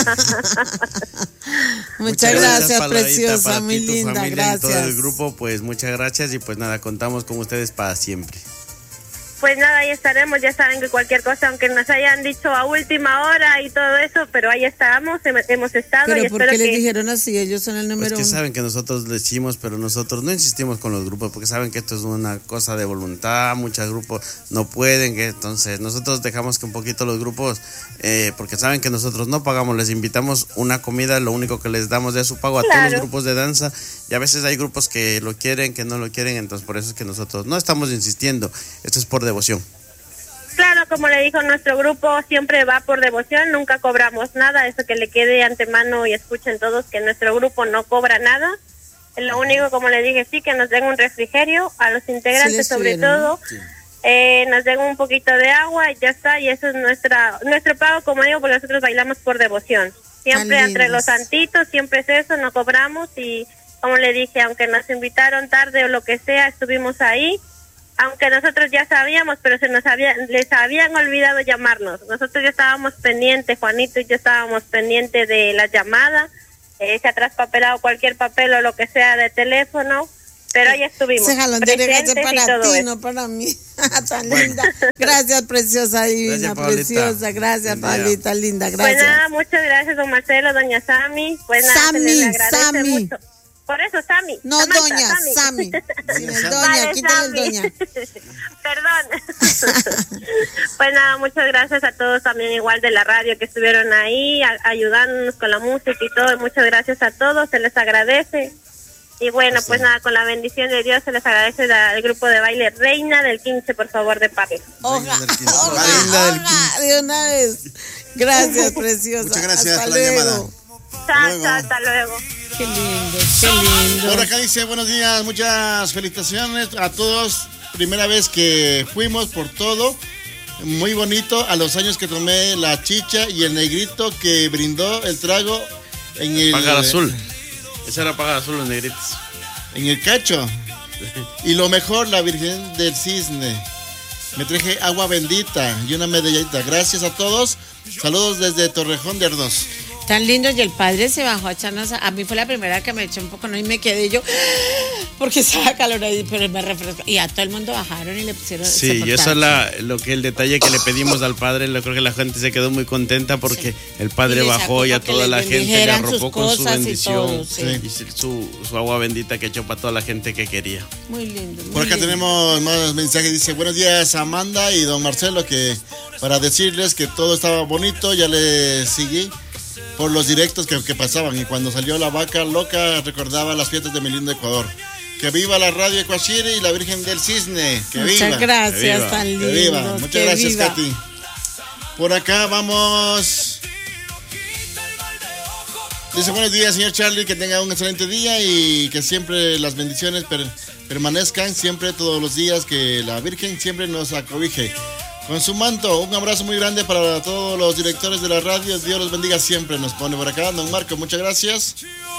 [SPEAKER 2] Muchas, muchas gracias, gracias preciosa, muy ti, linda, familia, gracias.
[SPEAKER 1] Y todo el grupo, pues muchas gracias y pues nada, contamos con ustedes para siempre.
[SPEAKER 10] pues nada, ahí estaremos. Ya saben que cualquier cosa, aunque nos hayan dicho a última hora y todo eso, pero ahí estamos, hemos estado.
[SPEAKER 2] Pero
[SPEAKER 10] y
[SPEAKER 2] ¿por
[SPEAKER 10] espero
[SPEAKER 2] qué les
[SPEAKER 10] que...
[SPEAKER 2] dijeron así? Ellos son el número
[SPEAKER 1] Pues que
[SPEAKER 2] uno.
[SPEAKER 1] saben que nosotros le decimos, pero nosotros no insistimos con los grupos, porque saben que esto es una cosa de voluntad, muchos grupos no pueden, que entonces nosotros dejamos que un poquito los grupos, eh, porque saben que nosotros no pagamos, les invitamos una comida, lo único que les damos de su pago a
[SPEAKER 10] Claro.
[SPEAKER 1] todos los grupos de danza, y a veces hay grupos que lo quieren, que no lo quieren, entonces por eso es que nosotros no estamos insistiendo, esto es por devoción.
[SPEAKER 10] Claro, como le dijo nuestro grupo, siempre va por devoción, nunca cobramos nada, eso que le quede de antemano y escuchen todos que nuestro grupo no cobra nada. Lo único, como le dije, sí, que nos den un refrigerio a los integrantes,
[SPEAKER 2] Sí,
[SPEAKER 10] sobre
[SPEAKER 2] estuvieron,
[SPEAKER 10] todo,
[SPEAKER 2] ¿no? Sí.
[SPEAKER 10] eh, nos den un poquito de agua y ya está, y eso es nuestra nuestro pago, como digo, porque nosotros bailamos por devoción. Siempre
[SPEAKER 2] Tan
[SPEAKER 10] entre
[SPEAKER 2] lindos.
[SPEAKER 10] los santitos, siempre es eso, no cobramos y, como le dije, aunque nos invitaron tarde o lo que sea, estuvimos ahí. Aunque nosotros ya sabíamos, pero se nos había, les habían olvidado llamarnos. Nosotros ya estábamos pendientes, Juanito y yo estábamos pendientes de la llamada. Eh, se ha traspapelado cualquier papel o lo que sea de teléfono, pero ahí estuvimos.
[SPEAKER 2] Ese jalón de orejas es
[SPEAKER 10] presentes y
[SPEAKER 2] para
[SPEAKER 10] todo
[SPEAKER 2] ti,
[SPEAKER 10] eso.
[SPEAKER 2] no para mí. Tan linda. Gracias, preciosa divina,
[SPEAKER 1] Gracias, Paulita.
[SPEAKER 2] preciosa. Gracias,
[SPEAKER 1] Buen día.
[SPEAKER 2] Paulita, linda.
[SPEAKER 10] Pues
[SPEAKER 2] Gracias.
[SPEAKER 10] nada, muchas gracias, don Marcelo, doña Sami. Pues nada,
[SPEAKER 2] Sami,
[SPEAKER 10] se les agradece
[SPEAKER 2] Sami.
[SPEAKER 10] mucho. Por eso, Sami.
[SPEAKER 2] No,
[SPEAKER 10] Samantha,
[SPEAKER 2] doña, Sami. Sin el doña,
[SPEAKER 10] Vale,
[SPEAKER 2] quítale el
[SPEAKER 10] Sami.
[SPEAKER 2] doña.
[SPEAKER 10] Perdón. Pues nada, muchas gracias a todos también igual de la radio que estuvieron ahí a- ayudándonos con la música y todo. Muchas gracias a todos, se les agradece. Y bueno, pues nada, con la bendición de Dios se les agradece la- al grupo de baile Reina del quince, por favor, de papi.
[SPEAKER 2] Oja,
[SPEAKER 3] del quince.
[SPEAKER 2] oja,
[SPEAKER 3] Reina del
[SPEAKER 2] oja, de una vez. Gracias, preciosa.
[SPEAKER 3] Muchas gracias
[SPEAKER 2] Hasta
[SPEAKER 3] por la llamada.
[SPEAKER 2] luego.
[SPEAKER 10] Chao,
[SPEAKER 3] luego.
[SPEAKER 10] chao, hasta luego.
[SPEAKER 2] Qué lindo, qué lindo.
[SPEAKER 3] Por acá dice, buenos días, muchas felicitaciones a todos. Primera vez que fuimos por todo. Muy bonito, a los años que tomé la chicha y el negrito que brindó el trago en el...
[SPEAKER 1] Pájaro azul. Ese era pájaro azul, los negritos.
[SPEAKER 3] En el cacho. Y lo mejor, la Virgen del Cisne. Me traje agua bendita y una medallita. Gracias a todos. Saludos desde Torrejón de Ardoz.
[SPEAKER 2] Tan lindo, y el padre se bajó a echarnos. A, a mí fue la primera que me echó un poco, ¿no? Y me quedé yo, porque estaba calor ahí, pero me refrescó. Y a todo el mundo bajaron y le pusieron. se
[SPEAKER 1] Sí, y eso es
[SPEAKER 2] portaron.
[SPEAKER 1] la, lo que el detalle que le pedimos al padre. Yo creo que la gente se quedó muy contenta porque
[SPEAKER 2] Sí.
[SPEAKER 1] el padre
[SPEAKER 2] Y le
[SPEAKER 1] bajó
[SPEAKER 2] sacó
[SPEAKER 1] y a
[SPEAKER 2] para que
[SPEAKER 1] toda
[SPEAKER 2] le
[SPEAKER 1] la gente le
[SPEAKER 2] bendijeran sus
[SPEAKER 1] arropó con su
[SPEAKER 2] cosas y
[SPEAKER 1] bendición
[SPEAKER 2] todo, sí.
[SPEAKER 1] y su, su agua bendita que echó para toda la gente que quería.
[SPEAKER 2] Muy lindo. Muy
[SPEAKER 3] Por acá
[SPEAKER 2] lindo.
[SPEAKER 3] tenemos más mensajes. Dice, buenos días Amanda y don Marcelo, que para decirles que todo estaba bonito, ya les seguí por los directos que, que pasaban. Y cuando salió la vaca loca, recordaba las fiestas de mi lindo Ecuador. Que viva la radio Ecuachiri y la Virgen del Cisne. Que
[SPEAKER 2] Muchas
[SPEAKER 3] viva.
[SPEAKER 2] gracias,
[SPEAKER 1] Que viva.
[SPEAKER 2] tan
[SPEAKER 3] Que
[SPEAKER 2] lindo.
[SPEAKER 3] viva. Muchas
[SPEAKER 2] que
[SPEAKER 3] gracias,
[SPEAKER 2] viva.
[SPEAKER 3] Katy. Por acá vamos. Dice, buenos días, señor Charlie, que tenga un excelente día y que siempre las bendiciones per- permanezcan, siempre, todos los días, que la Virgen siempre nos acobije con su manto. Un abrazo muy grande para todos los directores de la radio, Dios los bendiga siempre, nos pone por acá. Don Marco, muchas gracias.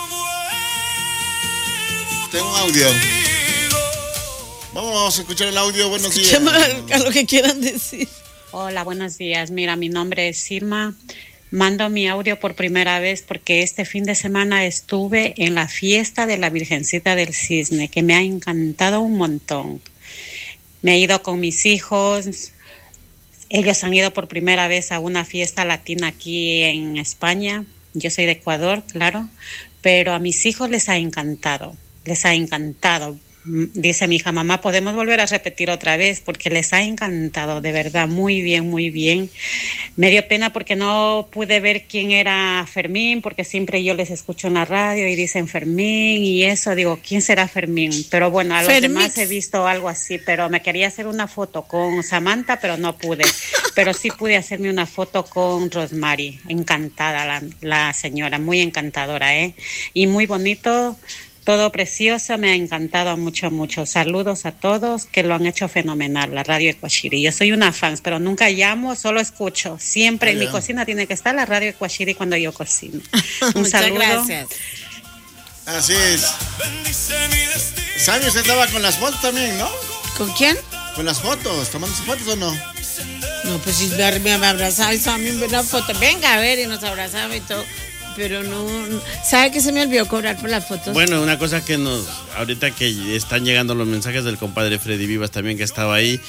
[SPEAKER 3] Tengo un audio. Vamos a escuchar el audio, buenos días.
[SPEAKER 2] Escuchemos a lo que quieran decir.
[SPEAKER 11] Hola, buenos días. Mira, mi nombre es Irma. Mando mi audio por primera vez porque este fin de semana estuve en la fiesta de la Virgencita del Cisne, que me ha encantado un montón. Me he ido con mis hijos. Ellos han ido por primera vez a una fiesta latina aquí en España. Yo soy de Ecuador, claro, pero a mis hijos les ha encantado, les ha encantado. Dice mi hija, mamá, ¿podemos volver a repetir otra vez? Porque les ha encantado, de verdad, muy bien, muy bien. Me dio pena porque no pude ver quién era Fermín, porque siempre yo les escucho en la radio y dicen Fermín y eso, digo, ¿quién será Fermín? Pero bueno, a los
[SPEAKER 2] Fermix.
[SPEAKER 11] demás he visto algo así, pero me quería hacer una foto con Samantha, pero no pude. Pero sí pude hacerme una foto con Rosemary, encantada la, la señora, muy encantadora, ¿eh? Y muy bonito. Todo precioso, me ha encantado mucho, mucho. Saludos a todos que lo han hecho fenomenal, la radio Ecuachiri. Yo soy una fan, pero nunca llamo, solo escucho. Siempre en mi cocina tiene que estar la radio Ecuachiri cuando yo cocino. Un
[SPEAKER 2] Muchas
[SPEAKER 11] saludo.
[SPEAKER 2] gracias.
[SPEAKER 3] Así es. Sammy, usted estaba con las fotos también, ¿no?
[SPEAKER 2] ¿Con quién?
[SPEAKER 3] Con las fotos, ¿tomándose fotos o no?
[SPEAKER 2] No, pues si me, me abrazaba y Sammy me una foto. Venga a ver, y nos abrazaba y todo. Pero no, ¿sabe que se me olvidó cobrar por las fotos?
[SPEAKER 1] Bueno, una cosa que nos, ahorita que están llegando los mensajes del compadre Freddy Vivas también que estaba ahí,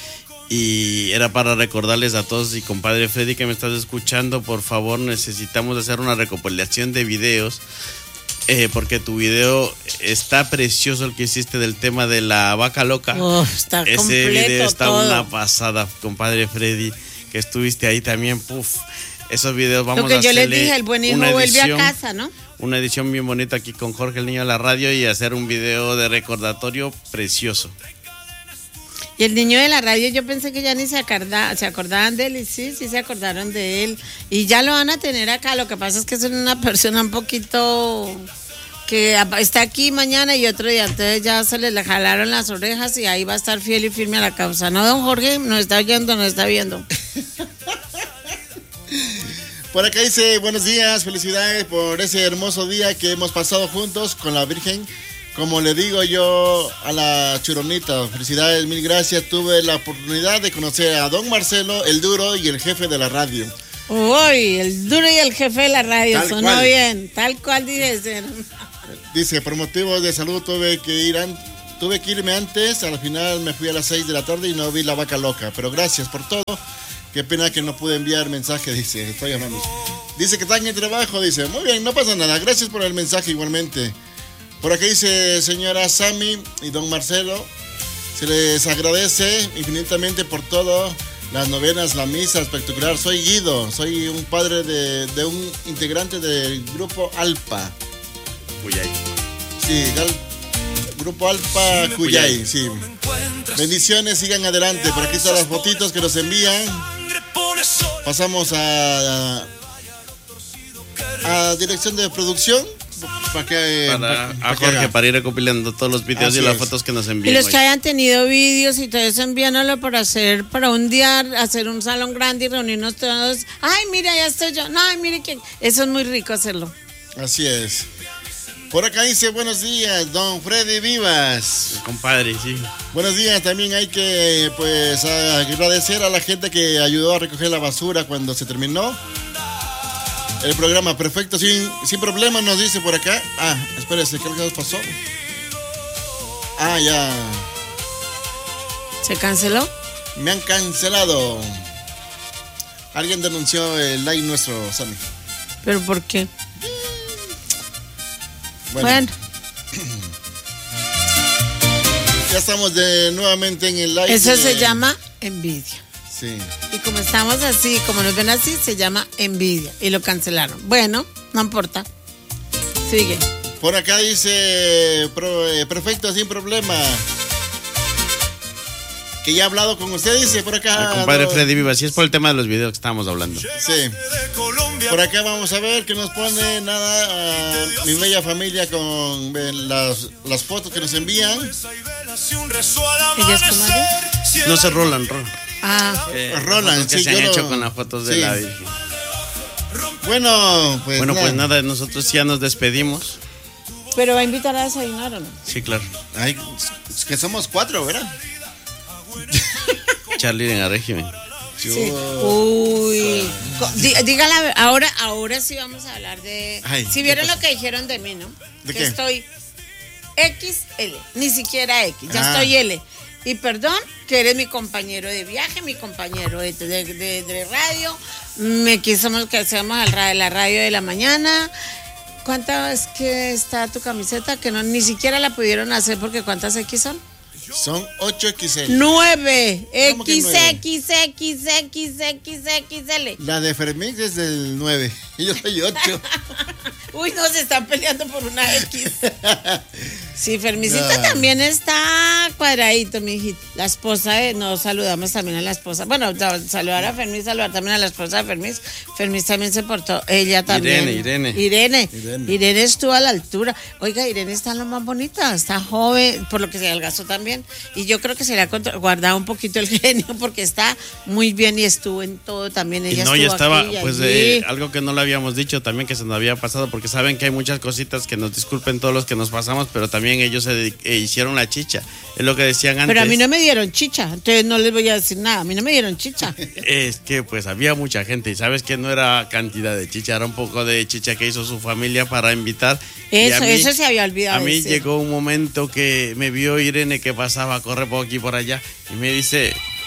[SPEAKER 1] Y era para recordarles a todos, y compadre Freddy que me estás escuchando, por favor necesitamos hacer una recopilación de videos, eh, porque tu video está precioso, el que hiciste del tema de la vaca loca.
[SPEAKER 2] Oh, está
[SPEAKER 1] Ese
[SPEAKER 2] completo
[SPEAKER 1] video está
[SPEAKER 2] todo.
[SPEAKER 1] una pasada, compadre Freddy, que estuviste ahí también. Puf, esos videos vamos
[SPEAKER 2] Lo que
[SPEAKER 1] a
[SPEAKER 2] yo
[SPEAKER 1] hacerle
[SPEAKER 2] les dije, el buen hijo
[SPEAKER 1] una
[SPEAKER 2] vuelve a
[SPEAKER 1] edición,
[SPEAKER 2] casa, ¿no?
[SPEAKER 1] una edición bien bonita aquí con Jorge el Niño de la Radio, y hacer un video de recordatorio precioso.
[SPEAKER 2] Y el niño de la radio, yo pensé que ya ni se, acorda, se acordaban de él, y sí, sí se acordaron de él. Y ya lo van a tener acá, lo que pasa es que es una persona un poquito que está aquí mañana y otro día, entonces ya se le jalaron las orejas y ahí va a estar fiel y firme a la causa. ¿No, don Jorge? Nos está oyendo, nos está viendo.
[SPEAKER 3] Por acá dice, buenos días, felicidades por ese hermoso día que hemos pasado juntos con la Virgen. Como le digo yo a la Churonita, felicidades, mil gracias. Tuve la oportunidad de conocer a don Marcelo, el duro y el jefe de la radio.
[SPEAKER 2] Uy, el duro y el jefe de la radio,
[SPEAKER 3] Tal
[SPEAKER 2] sonó
[SPEAKER 3] cual.
[SPEAKER 2] bien, tal cual dije ser.
[SPEAKER 3] Dice, por motivos de salud tuve que ir an- tuve que irme antes, al final me fui a las seis de la tarde y no vi la vaca loca. Pero gracias por todo. Qué pena que no pude enviar mensaje, dice, estoy llamando. Dice que está en el trabajo, dice, muy bien, no pasa nada, gracias por el mensaje igualmente. Por aquí dice, señora Sammy y don Marcelo, se les agradece infinitamente por todo, las novenas, la misa espectacular. Soy Guido, soy un padre de, de un integrante del grupo Alpa.
[SPEAKER 1] Cuyay.
[SPEAKER 3] Sí, Gal- grupo Alpa Cuyay, sí. Bendiciones, sigan adelante. Por aquí están las fotitos que nos envían. Pasamos a, a, a dirección de producción. Para que,
[SPEAKER 1] Para,
[SPEAKER 3] pa-
[SPEAKER 1] a
[SPEAKER 3] pa' que
[SPEAKER 1] Jorge,
[SPEAKER 3] haga.
[SPEAKER 1] para ir recopilando todos los videos
[SPEAKER 3] Así
[SPEAKER 1] y las
[SPEAKER 3] es.
[SPEAKER 1] fotos que nos
[SPEAKER 2] Y
[SPEAKER 1] envían.
[SPEAKER 2] los
[SPEAKER 1] hoy.
[SPEAKER 2] que hayan tenido vídeos y todo eso, envíanoslo para hacer, para un día, hacer un salón grande y reunirnos todos. Ay, mira, ya estoy yo. No, ay, mire que eso es muy rico hacerlo.
[SPEAKER 3] Así es. Por acá dice, buenos días, don Freddy Vivas.
[SPEAKER 1] Compadre, sí.
[SPEAKER 3] Buenos días, también hay que pues agradecer a la gente que ayudó a recoger la basura cuando se terminó el programa. Perfecto, sin, sin problema, nos dice por acá. Ah, espérese, ¿qué nos pasó? Ah, ya.
[SPEAKER 2] ¿Se canceló?
[SPEAKER 3] Me han cancelado. Alguien denunció el live nuestro, Sammy.
[SPEAKER 2] ¿Pero por qué?
[SPEAKER 3] Bueno.
[SPEAKER 2] Bueno,
[SPEAKER 3] Ya estamos de nuevamente en el live.
[SPEAKER 2] eso
[SPEAKER 3] de-
[SPEAKER 2] se llama envidia.
[SPEAKER 3] Sí.
[SPEAKER 2] Y como estamos así, como nos ven así, se llama envidia. Y lo cancelaron. Bueno, no importa. Sigue.
[SPEAKER 3] Por acá dice, pro- eh, perfecto, sin problema. Que ya ha hablado con usted, dice por acá.
[SPEAKER 1] El compadre
[SPEAKER 3] don-
[SPEAKER 1] Freddy Vivas, sí es por el tema de los videos que estábamos hablando.
[SPEAKER 3] Sí. Por acá vamos a ver que nos pone nada a mi bella familia con eh, las, las fotos que nos envían.
[SPEAKER 2] ¿Ella es comadre?
[SPEAKER 1] No se rolan, Roland.
[SPEAKER 2] Ah,
[SPEAKER 1] Eh,
[SPEAKER 3] Roland,
[SPEAKER 1] fotos que
[SPEAKER 3] sí,
[SPEAKER 1] se han
[SPEAKER 3] yo
[SPEAKER 1] hecho
[SPEAKER 3] lo-
[SPEAKER 1] con las fotos de
[SPEAKER 3] sí.
[SPEAKER 1] la Virgen.
[SPEAKER 3] Bueno, pues
[SPEAKER 1] Bueno,
[SPEAKER 3] nada.
[SPEAKER 1] pues nada, nosotros ya nos despedimos.
[SPEAKER 2] pero va a invitar a desayunar o no.
[SPEAKER 1] Sí, claro.
[SPEAKER 3] Ay, es que somos cuatro, ¿verdad?
[SPEAKER 1] Charlie en el régimen.
[SPEAKER 2] Sí. Uy. Co- dí- Dígala, ahora, ahora sí vamos a hablar de.
[SPEAKER 3] Ay,
[SPEAKER 2] si
[SPEAKER 3] ¿qué
[SPEAKER 2] vieron
[SPEAKER 3] pasó?
[SPEAKER 2] lo que dijeron de mí, ¿no?
[SPEAKER 3] ¿De
[SPEAKER 2] que
[SPEAKER 3] qué?
[SPEAKER 2] estoy equis ele, ni siquiera X, ya
[SPEAKER 3] Ah.
[SPEAKER 2] estoy L. Y perdón, que eres mi compañero de viaje, mi compañero de, de, de- de radio. Me quisimos que hacemos al ra- la radio de la mañana. ¿Cuántas es que está tu camiseta? Que no ni siquiera la pudieron hacer porque ¿cuántas X son?
[SPEAKER 3] Son ocho equis ele.
[SPEAKER 2] Nueve.
[SPEAKER 3] ¿Cómo que
[SPEAKER 2] X,
[SPEAKER 3] nueve?
[SPEAKER 2] X, X, X, X, X, L.
[SPEAKER 3] La de Fermín es del nueve. Y yo soy ocho.
[SPEAKER 2] Uy, no, se están peleando por una X. Sí, Fermicita
[SPEAKER 3] No.
[SPEAKER 2] también está cuadradito, mi hijita. La esposa de, nos saludamos también a la esposa. Bueno, da- saludar a Fermis, saludar también a la esposa de Fermis. Fermis también se portó, ella también.
[SPEAKER 1] Irene, Irene.
[SPEAKER 2] Irene.
[SPEAKER 3] Irene.
[SPEAKER 2] Irene estuvo a la altura. Oiga, Irene está lo más bonita, está joven, por lo que se adelgazó también. Y yo creo que se le ha contra- guardado un poquito el genio porque está muy bien y estuvo en todo también.
[SPEAKER 1] Y
[SPEAKER 2] Ella
[SPEAKER 1] no,
[SPEAKER 2] estuvo
[SPEAKER 1] ya estaba,
[SPEAKER 2] aquí y
[SPEAKER 1] pues,
[SPEAKER 2] allí.
[SPEAKER 1] eh, algo que no le habíamos dicho también que se nos había pasado, porque saben que hay muchas cositas que nos disculpen todos los que nos pasamos, pero también ellos se dedic- eh, hicieron la chicha. Es lo que decían antes.
[SPEAKER 2] Pero a mí no me dieron chicha, entonces no les voy a decir nada. A mí no me dieron chicha.
[SPEAKER 1] Es que pues había mucha gente y sabes que no era cantidad de chicha, era un poco de chicha que hizo su familia para invitar. Y
[SPEAKER 2] Eso,
[SPEAKER 1] a mí-
[SPEAKER 2] eso se había olvidado.
[SPEAKER 1] A mí
[SPEAKER 2] decir.
[SPEAKER 1] llegó un momento que me vio Irene que pasaba, corre por aquí y por allá y me dice,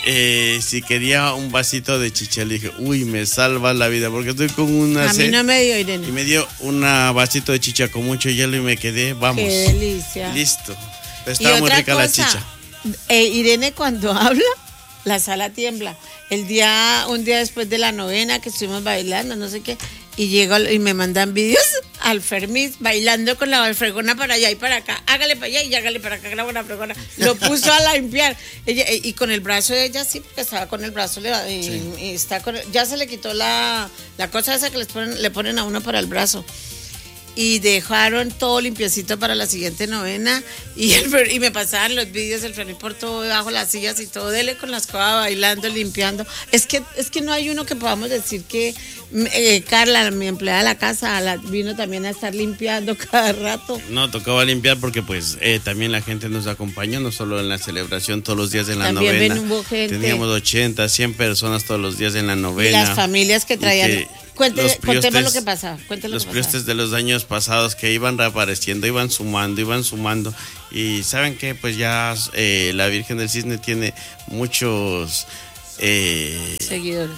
[SPEAKER 1] eh, si quería un vasito de chicha. Le dije, uy, me salva la vida porque estoy con una
[SPEAKER 2] A
[SPEAKER 1] sed.
[SPEAKER 2] mí no me dio, Irene.
[SPEAKER 1] Y me dio un vasito de chicha con mucho hielo y me quedé, vamos.
[SPEAKER 2] Qué delicia.
[SPEAKER 1] Listo. Estaba muy rica
[SPEAKER 2] cosa,
[SPEAKER 1] la chicha.
[SPEAKER 2] Eh, Irene cuando habla, la sala tiembla. El día, un día después de la novena que estuvimos bailando, no sé qué, y llego y me mandan vídeos al Fermis bailando con la fregona para allá y para acá. Hágale para allá y hágale para acá, la buena fregona. Lo puso a limpiar. Ella, y con el brazo de ella sí, porque estaba con el brazo, y, sí. y está con, ya se le quitó la, la cosa esa que les ponen, le ponen a uno para el brazo. Y dejaron todo limpiecito para la siguiente novena y, el, y me pasaban los vídeos del Fermín por todo debajo las sillas y todo, dele con la escoba bailando, limpiando. Es que es que no hay uno que podamos decir que eh, Carla, mi empleada de la casa, la, vino también a estar limpiando cada rato.
[SPEAKER 1] No, tocaba limpiar porque pues eh, también la gente nos acompañó, no solo en la celebración todos los días en la
[SPEAKER 2] también
[SPEAKER 1] novena.
[SPEAKER 2] Ven, hubo gente.
[SPEAKER 1] Teníamos ochenta, cien personas todos los días en la novena.
[SPEAKER 2] Y las familias que traían... Que Cuénteme, contemos lo que pasaba. Cuénteme
[SPEAKER 1] los
[SPEAKER 2] lo que
[SPEAKER 1] priostes de los años pasados que iban reapareciendo, iban sumando, iban sumando. Y saben que pues ya eh, la Virgen del Cisne tiene muchos eh,
[SPEAKER 2] seguidores.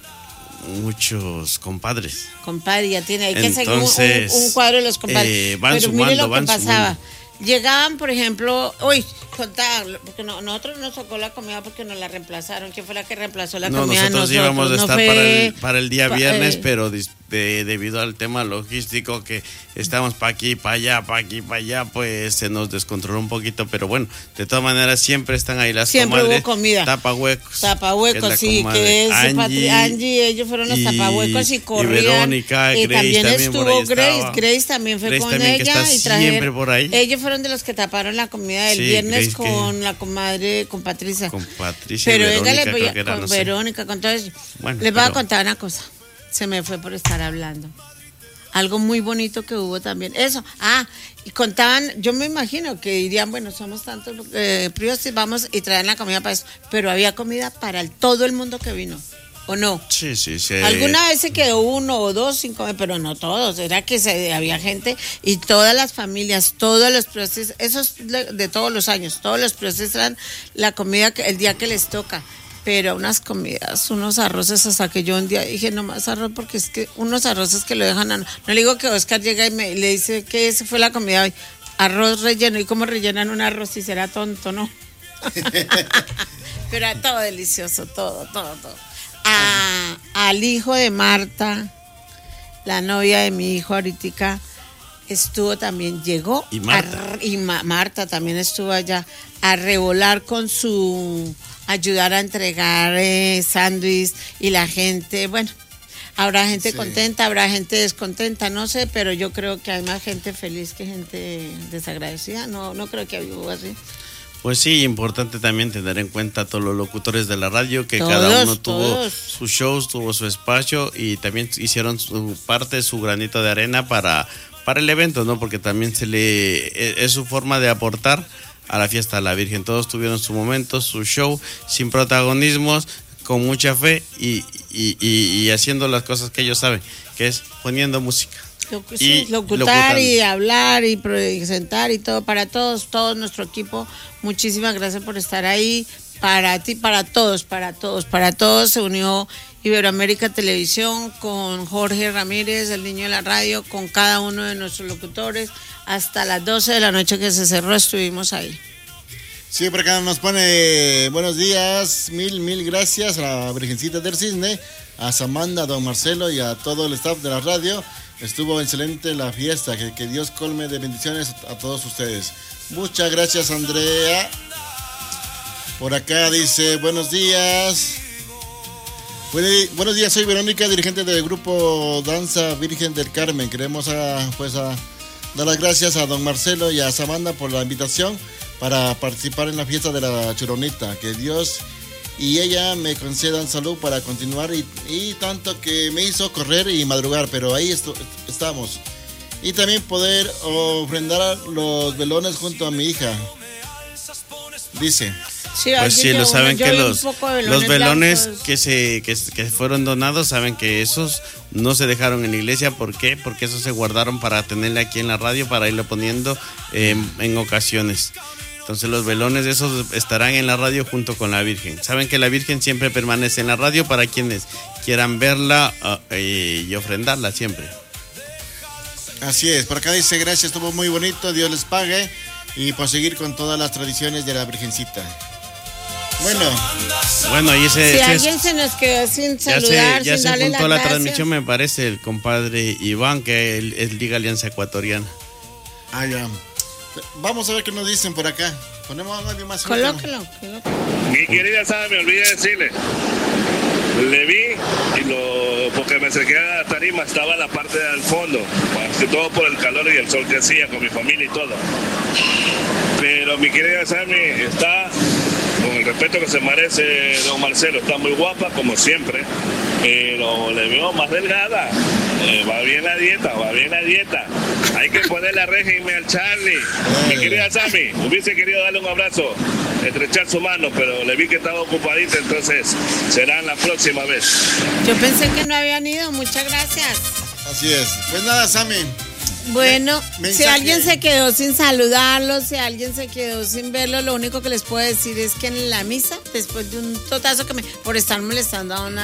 [SPEAKER 1] Muchos compadres.
[SPEAKER 2] Compadre, ya tiene. Hay
[SPEAKER 1] Entonces,
[SPEAKER 2] que seguir un, un, un cuadro de los compadres.
[SPEAKER 1] Eh, van
[SPEAKER 2] Pero
[SPEAKER 1] sumando,
[SPEAKER 2] mire lo
[SPEAKER 1] van
[SPEAKER 2] que pasaba.
[SPEAKER 1] sumando.
[SPEAKER 2] Llegaban, por ejemplo, uy, contaban, porque no, nosotros nos tocó la comida porque nos la reemplazaron. ¿Quién fue la que reemplazó la
[SPEAKER 1] no,
[SPEAKER 2] comida?
[SPEAKER 1] Nosotros, nosotros íbamos a estar
[SPEAKER 2] no
[SPEAKER 1] para, el, para el día
[SPEAKER 2] pa,
[SPEAKER 1] viernes,
[SPEAKER 2] eh,
[SPEAKER 1] pero de, de, debido al tema logístico que estamos para aquí, para allá, para aquí, para allá, pues se nos descontroló un poquito. Pero bueno, de todas maneras siempre están ahí las
[SPEAKER 2] siempre
[SPEAKER 1] comadres.
[SPEAKER 2] Hubo comida.
[SPEAKER 1] Tapahuecos.
[SPEAKER 2] Tapahuecos, que sí, que es
[SPEAKER 1] Angie,
[SPEAKER 2] Patri, Angie, ellos fueron los
[SPEAKER 1] y,
[SPEAKER 2] tapahuecos y corrían.
[SPEAKER 1] Y Verónica,
[SPEAKER 2] y
[SPEAKER 1] Grace
[SPEAKER 2] también,
[SPEAKER 1] también
[SPEAKER 2] estuvo Grace,
[SPEAKER 1] estaba.
[SPEAKER 2] Grace también fue
[SPEAKER 1] Grace
[SPEAKER 2] con
[SPEAKER 1] también,
[SPEAKER 2] ella y trajeron.
[SPEAKER 1] Siempre por ahí.
[SPEAKER 2] Ellos fueron de los que taparon la comida del
[SPEAKER 1] sí,
[SPEAKER 2] viernes
[SPEAKER 1] Grace
[SPEAKER 2] con
[SPEAKER 1] que,
[SPEAKER 2] la comadre, con Patricia.
[SPEAKER 1] Con Patricia
[SPEAKER 2] Pero
[SPEAKER 1] y Verónica,
[SPEAKER 2] véngale,
[SPEAKER 1] creo que era,
[SPEAKER 2] con
[SPEAKER 1] no
[SPEAKER 2] Verónica,
[SPEAKER 1] sé.
[SPEAKER 2] con todo eso.
[SPEAKER 1] Bueno,
[SPEAKER 2] les voy
[SPEAKER 1] pero...
[SPEAKER 2] a contar una cosa. Se me fue por estar hablando. Algo muy bonito que hubo también. Eso. Ah, y contaban, yo me imagino que dirían, bueno, somos tantos eh, priostes, vamos y traen la comida para eso. Pero había comida para el, todo el mundo que vino. ¿O no?
[SPEAKER 1] Sí, sí, sí.
[SPEAKER 2] Alguna vez se quedó uno o dos sin comer, pero no todos. Era que se, había gente y todas las familias, todos los priostes, eso es de todos los años, todos los priostes traen la comida que, el día que les toca. Pero unas comidas, unos arroces, hasta que yo un día dije, no más arroz, porque es que unos arroces que lo dejan a... No le digo que Oscar llega y me le dice que esa fue la comida hoy. Arroz relleno, ¿y cómo rellenan un arroz si será tonto, no? Pero era todo delicioso, todo, todo, todo. A, al hijo de Marta, la novia de mi hijo ahorita, estuvo también, llegó.
[SPEAKER 1] Y Marta.
[SPEAKER 2] A, y Ma, Marta también estuvo allá a revolar con su... ayudar a entregar eh, sándwich y la gente, bueno, habrá gente sí. contenta, habrá gente descontenta, no sé, pero yo creo que hay más gente feliz que gente desagradecida, no, no creo que haya así.
[SPEAKER 1] Pues sí, importante también tener en cuenta a todos los locutores de la radio, que
[SPEAKER 2] todos,
[SPEAKER 1] cada uno tuvo
[SPEAKER 2] todos.
[SPEAKER 1] sus shows, tuvo su espacio y también hicieron su parte, su granito de arena para, para el evento, ¿no? Porque también se le es su forma de aportar a la fiesta de la Virgen. Todos tuvieron su momento, su show, sin protagonismos, con mucha fe y, y, y, y haciendo las cosas que ellos saben, que es poniendo música.
[SPEAKER 2] Loc- sí, locutar y hablar y presentar y todo para todos, todo nuestro equipo. Muchísimas gracias por estar ahí. Para ti, para todos, para todos, para todos se unió Iberoamérica Televisión con Jorge Ramírez, el niño de la radio, con cada uno de nuestros locutores. Hasta las doce de la noche que se cerró estuvimos ahí.
[SPEAKER 3] Sí, por acá nos pone buenos días, mil, mil gracias a la Virgencita del Cisne, a Samanda, a don Marcelo y a todo el staff de la radio. Estuvo excelente la fiesta, que, que Dios colme de bendiciones a todos ustedes. Muchas gracias, Andrea. Por acá dice, buenos días. Buenos días, soy Verónica, dirigente del grupo Danza Virgen del Carmen. Queremos a, pues a dar las gracias a don Marcelo y a Samanda por la invitación para participar en la fiesta de la Churonita. Que Dios y ella me concedan salud para continuar y, y tanto que me hizo correr y madrugar, pero ahí esto, estamos. Y también poder ofrendar los velones junto a mi hija. Dice.
[SPEAKER 2] Sí,
[SPEAKER 1] pues sí, lo saben que los,
[SPEAKER 2] velones
[SPEAKER 1] los velones
[SPEAKER 2] blancos.
[SPEAKER 1] que se que, que fueron donados, saben que esos no se dejaron en la iglesia. ¿Por qué? Porque esos se guardaron para tenerle aquí en la radio, para irlo poniendo eh, en ocasiones. Entonces los velones esos estarán en la radio junto con la Virgen. Saben que la Virgen siempre permanece en la radio para quienes quieran verla uh, y, y ofrendarla siempre.
[SPEAKER 3] Así es, por acá dice, gracias, estuvo muy bonito, Dios les pague, y por seguir con todas las tradiciones de la Virgencita. Bueno.
[SPEAKER 1] Bueno, y ese...
[SPEAKER 2] Si
[SPEAKER 1] ese
[SPEAKER 2] alguien
[SPEAKER 1] es,
[SPEAKER 2] se nos quedó sin
[SPEAKER 1] ya
[SPEAKER 2] saludar,
[SPEAKER 1] se, ya
[SPEAKER 2] sin
[SPEAKER 1] se
[SPEAKER 2] darle
[SPEAKER 1] juntó
[SPEAKER 2] las
[SPEAKER 1] la
[SPEAKER 2] gracias.
[SPEAKER 1] transmisión, me parece, el compadre Iván, que él es Liga Alianza Ecuatoriana.
[SPEAKER 3] Ah, ya. Vamos a ver qué nos dicen por acá. Ponemos algo más.
[SPEAKER 2] Colóquelo, colóquelo.
[SPEAKER 7] Mi querida Sara, me olvidé decirle. Le vi y lo, porque me acerqué a la tarima, estaba en la parte del fondo, más que todo por el calor y el sol que hacía con mi familia y todo. Pero mi querida Sammy está, con el respeto que se merece don Marcelo, está muy guapa como siempre, pero le veo más delgada. Eh, va bien la dieta, va bien la dieta. Hay que ponerle régimen al Charlie. Mi querida Sammy, hubiese querido darle un abrazo, estrechar su mano, pero le vi que estaba ocupadita, entonces será la próxima vez.
[SPEAKER 2] Yo pensé que no habían ido, muchas gracias.
[SPEAKER 3] Así es. Pues nada, Sammy.
[SPEAKER 2] Bueno,
[SPEAKER 3] Me-
[SPEAKER 2] si
[SPEAKER 3] mensaje.
[SPEAKER 2] alguien se quedó sin saludarlos, si alguien se quedó sin verlo, lo único que les puedo decir es que en la misa, después de un totazo que me, por estar molestando a una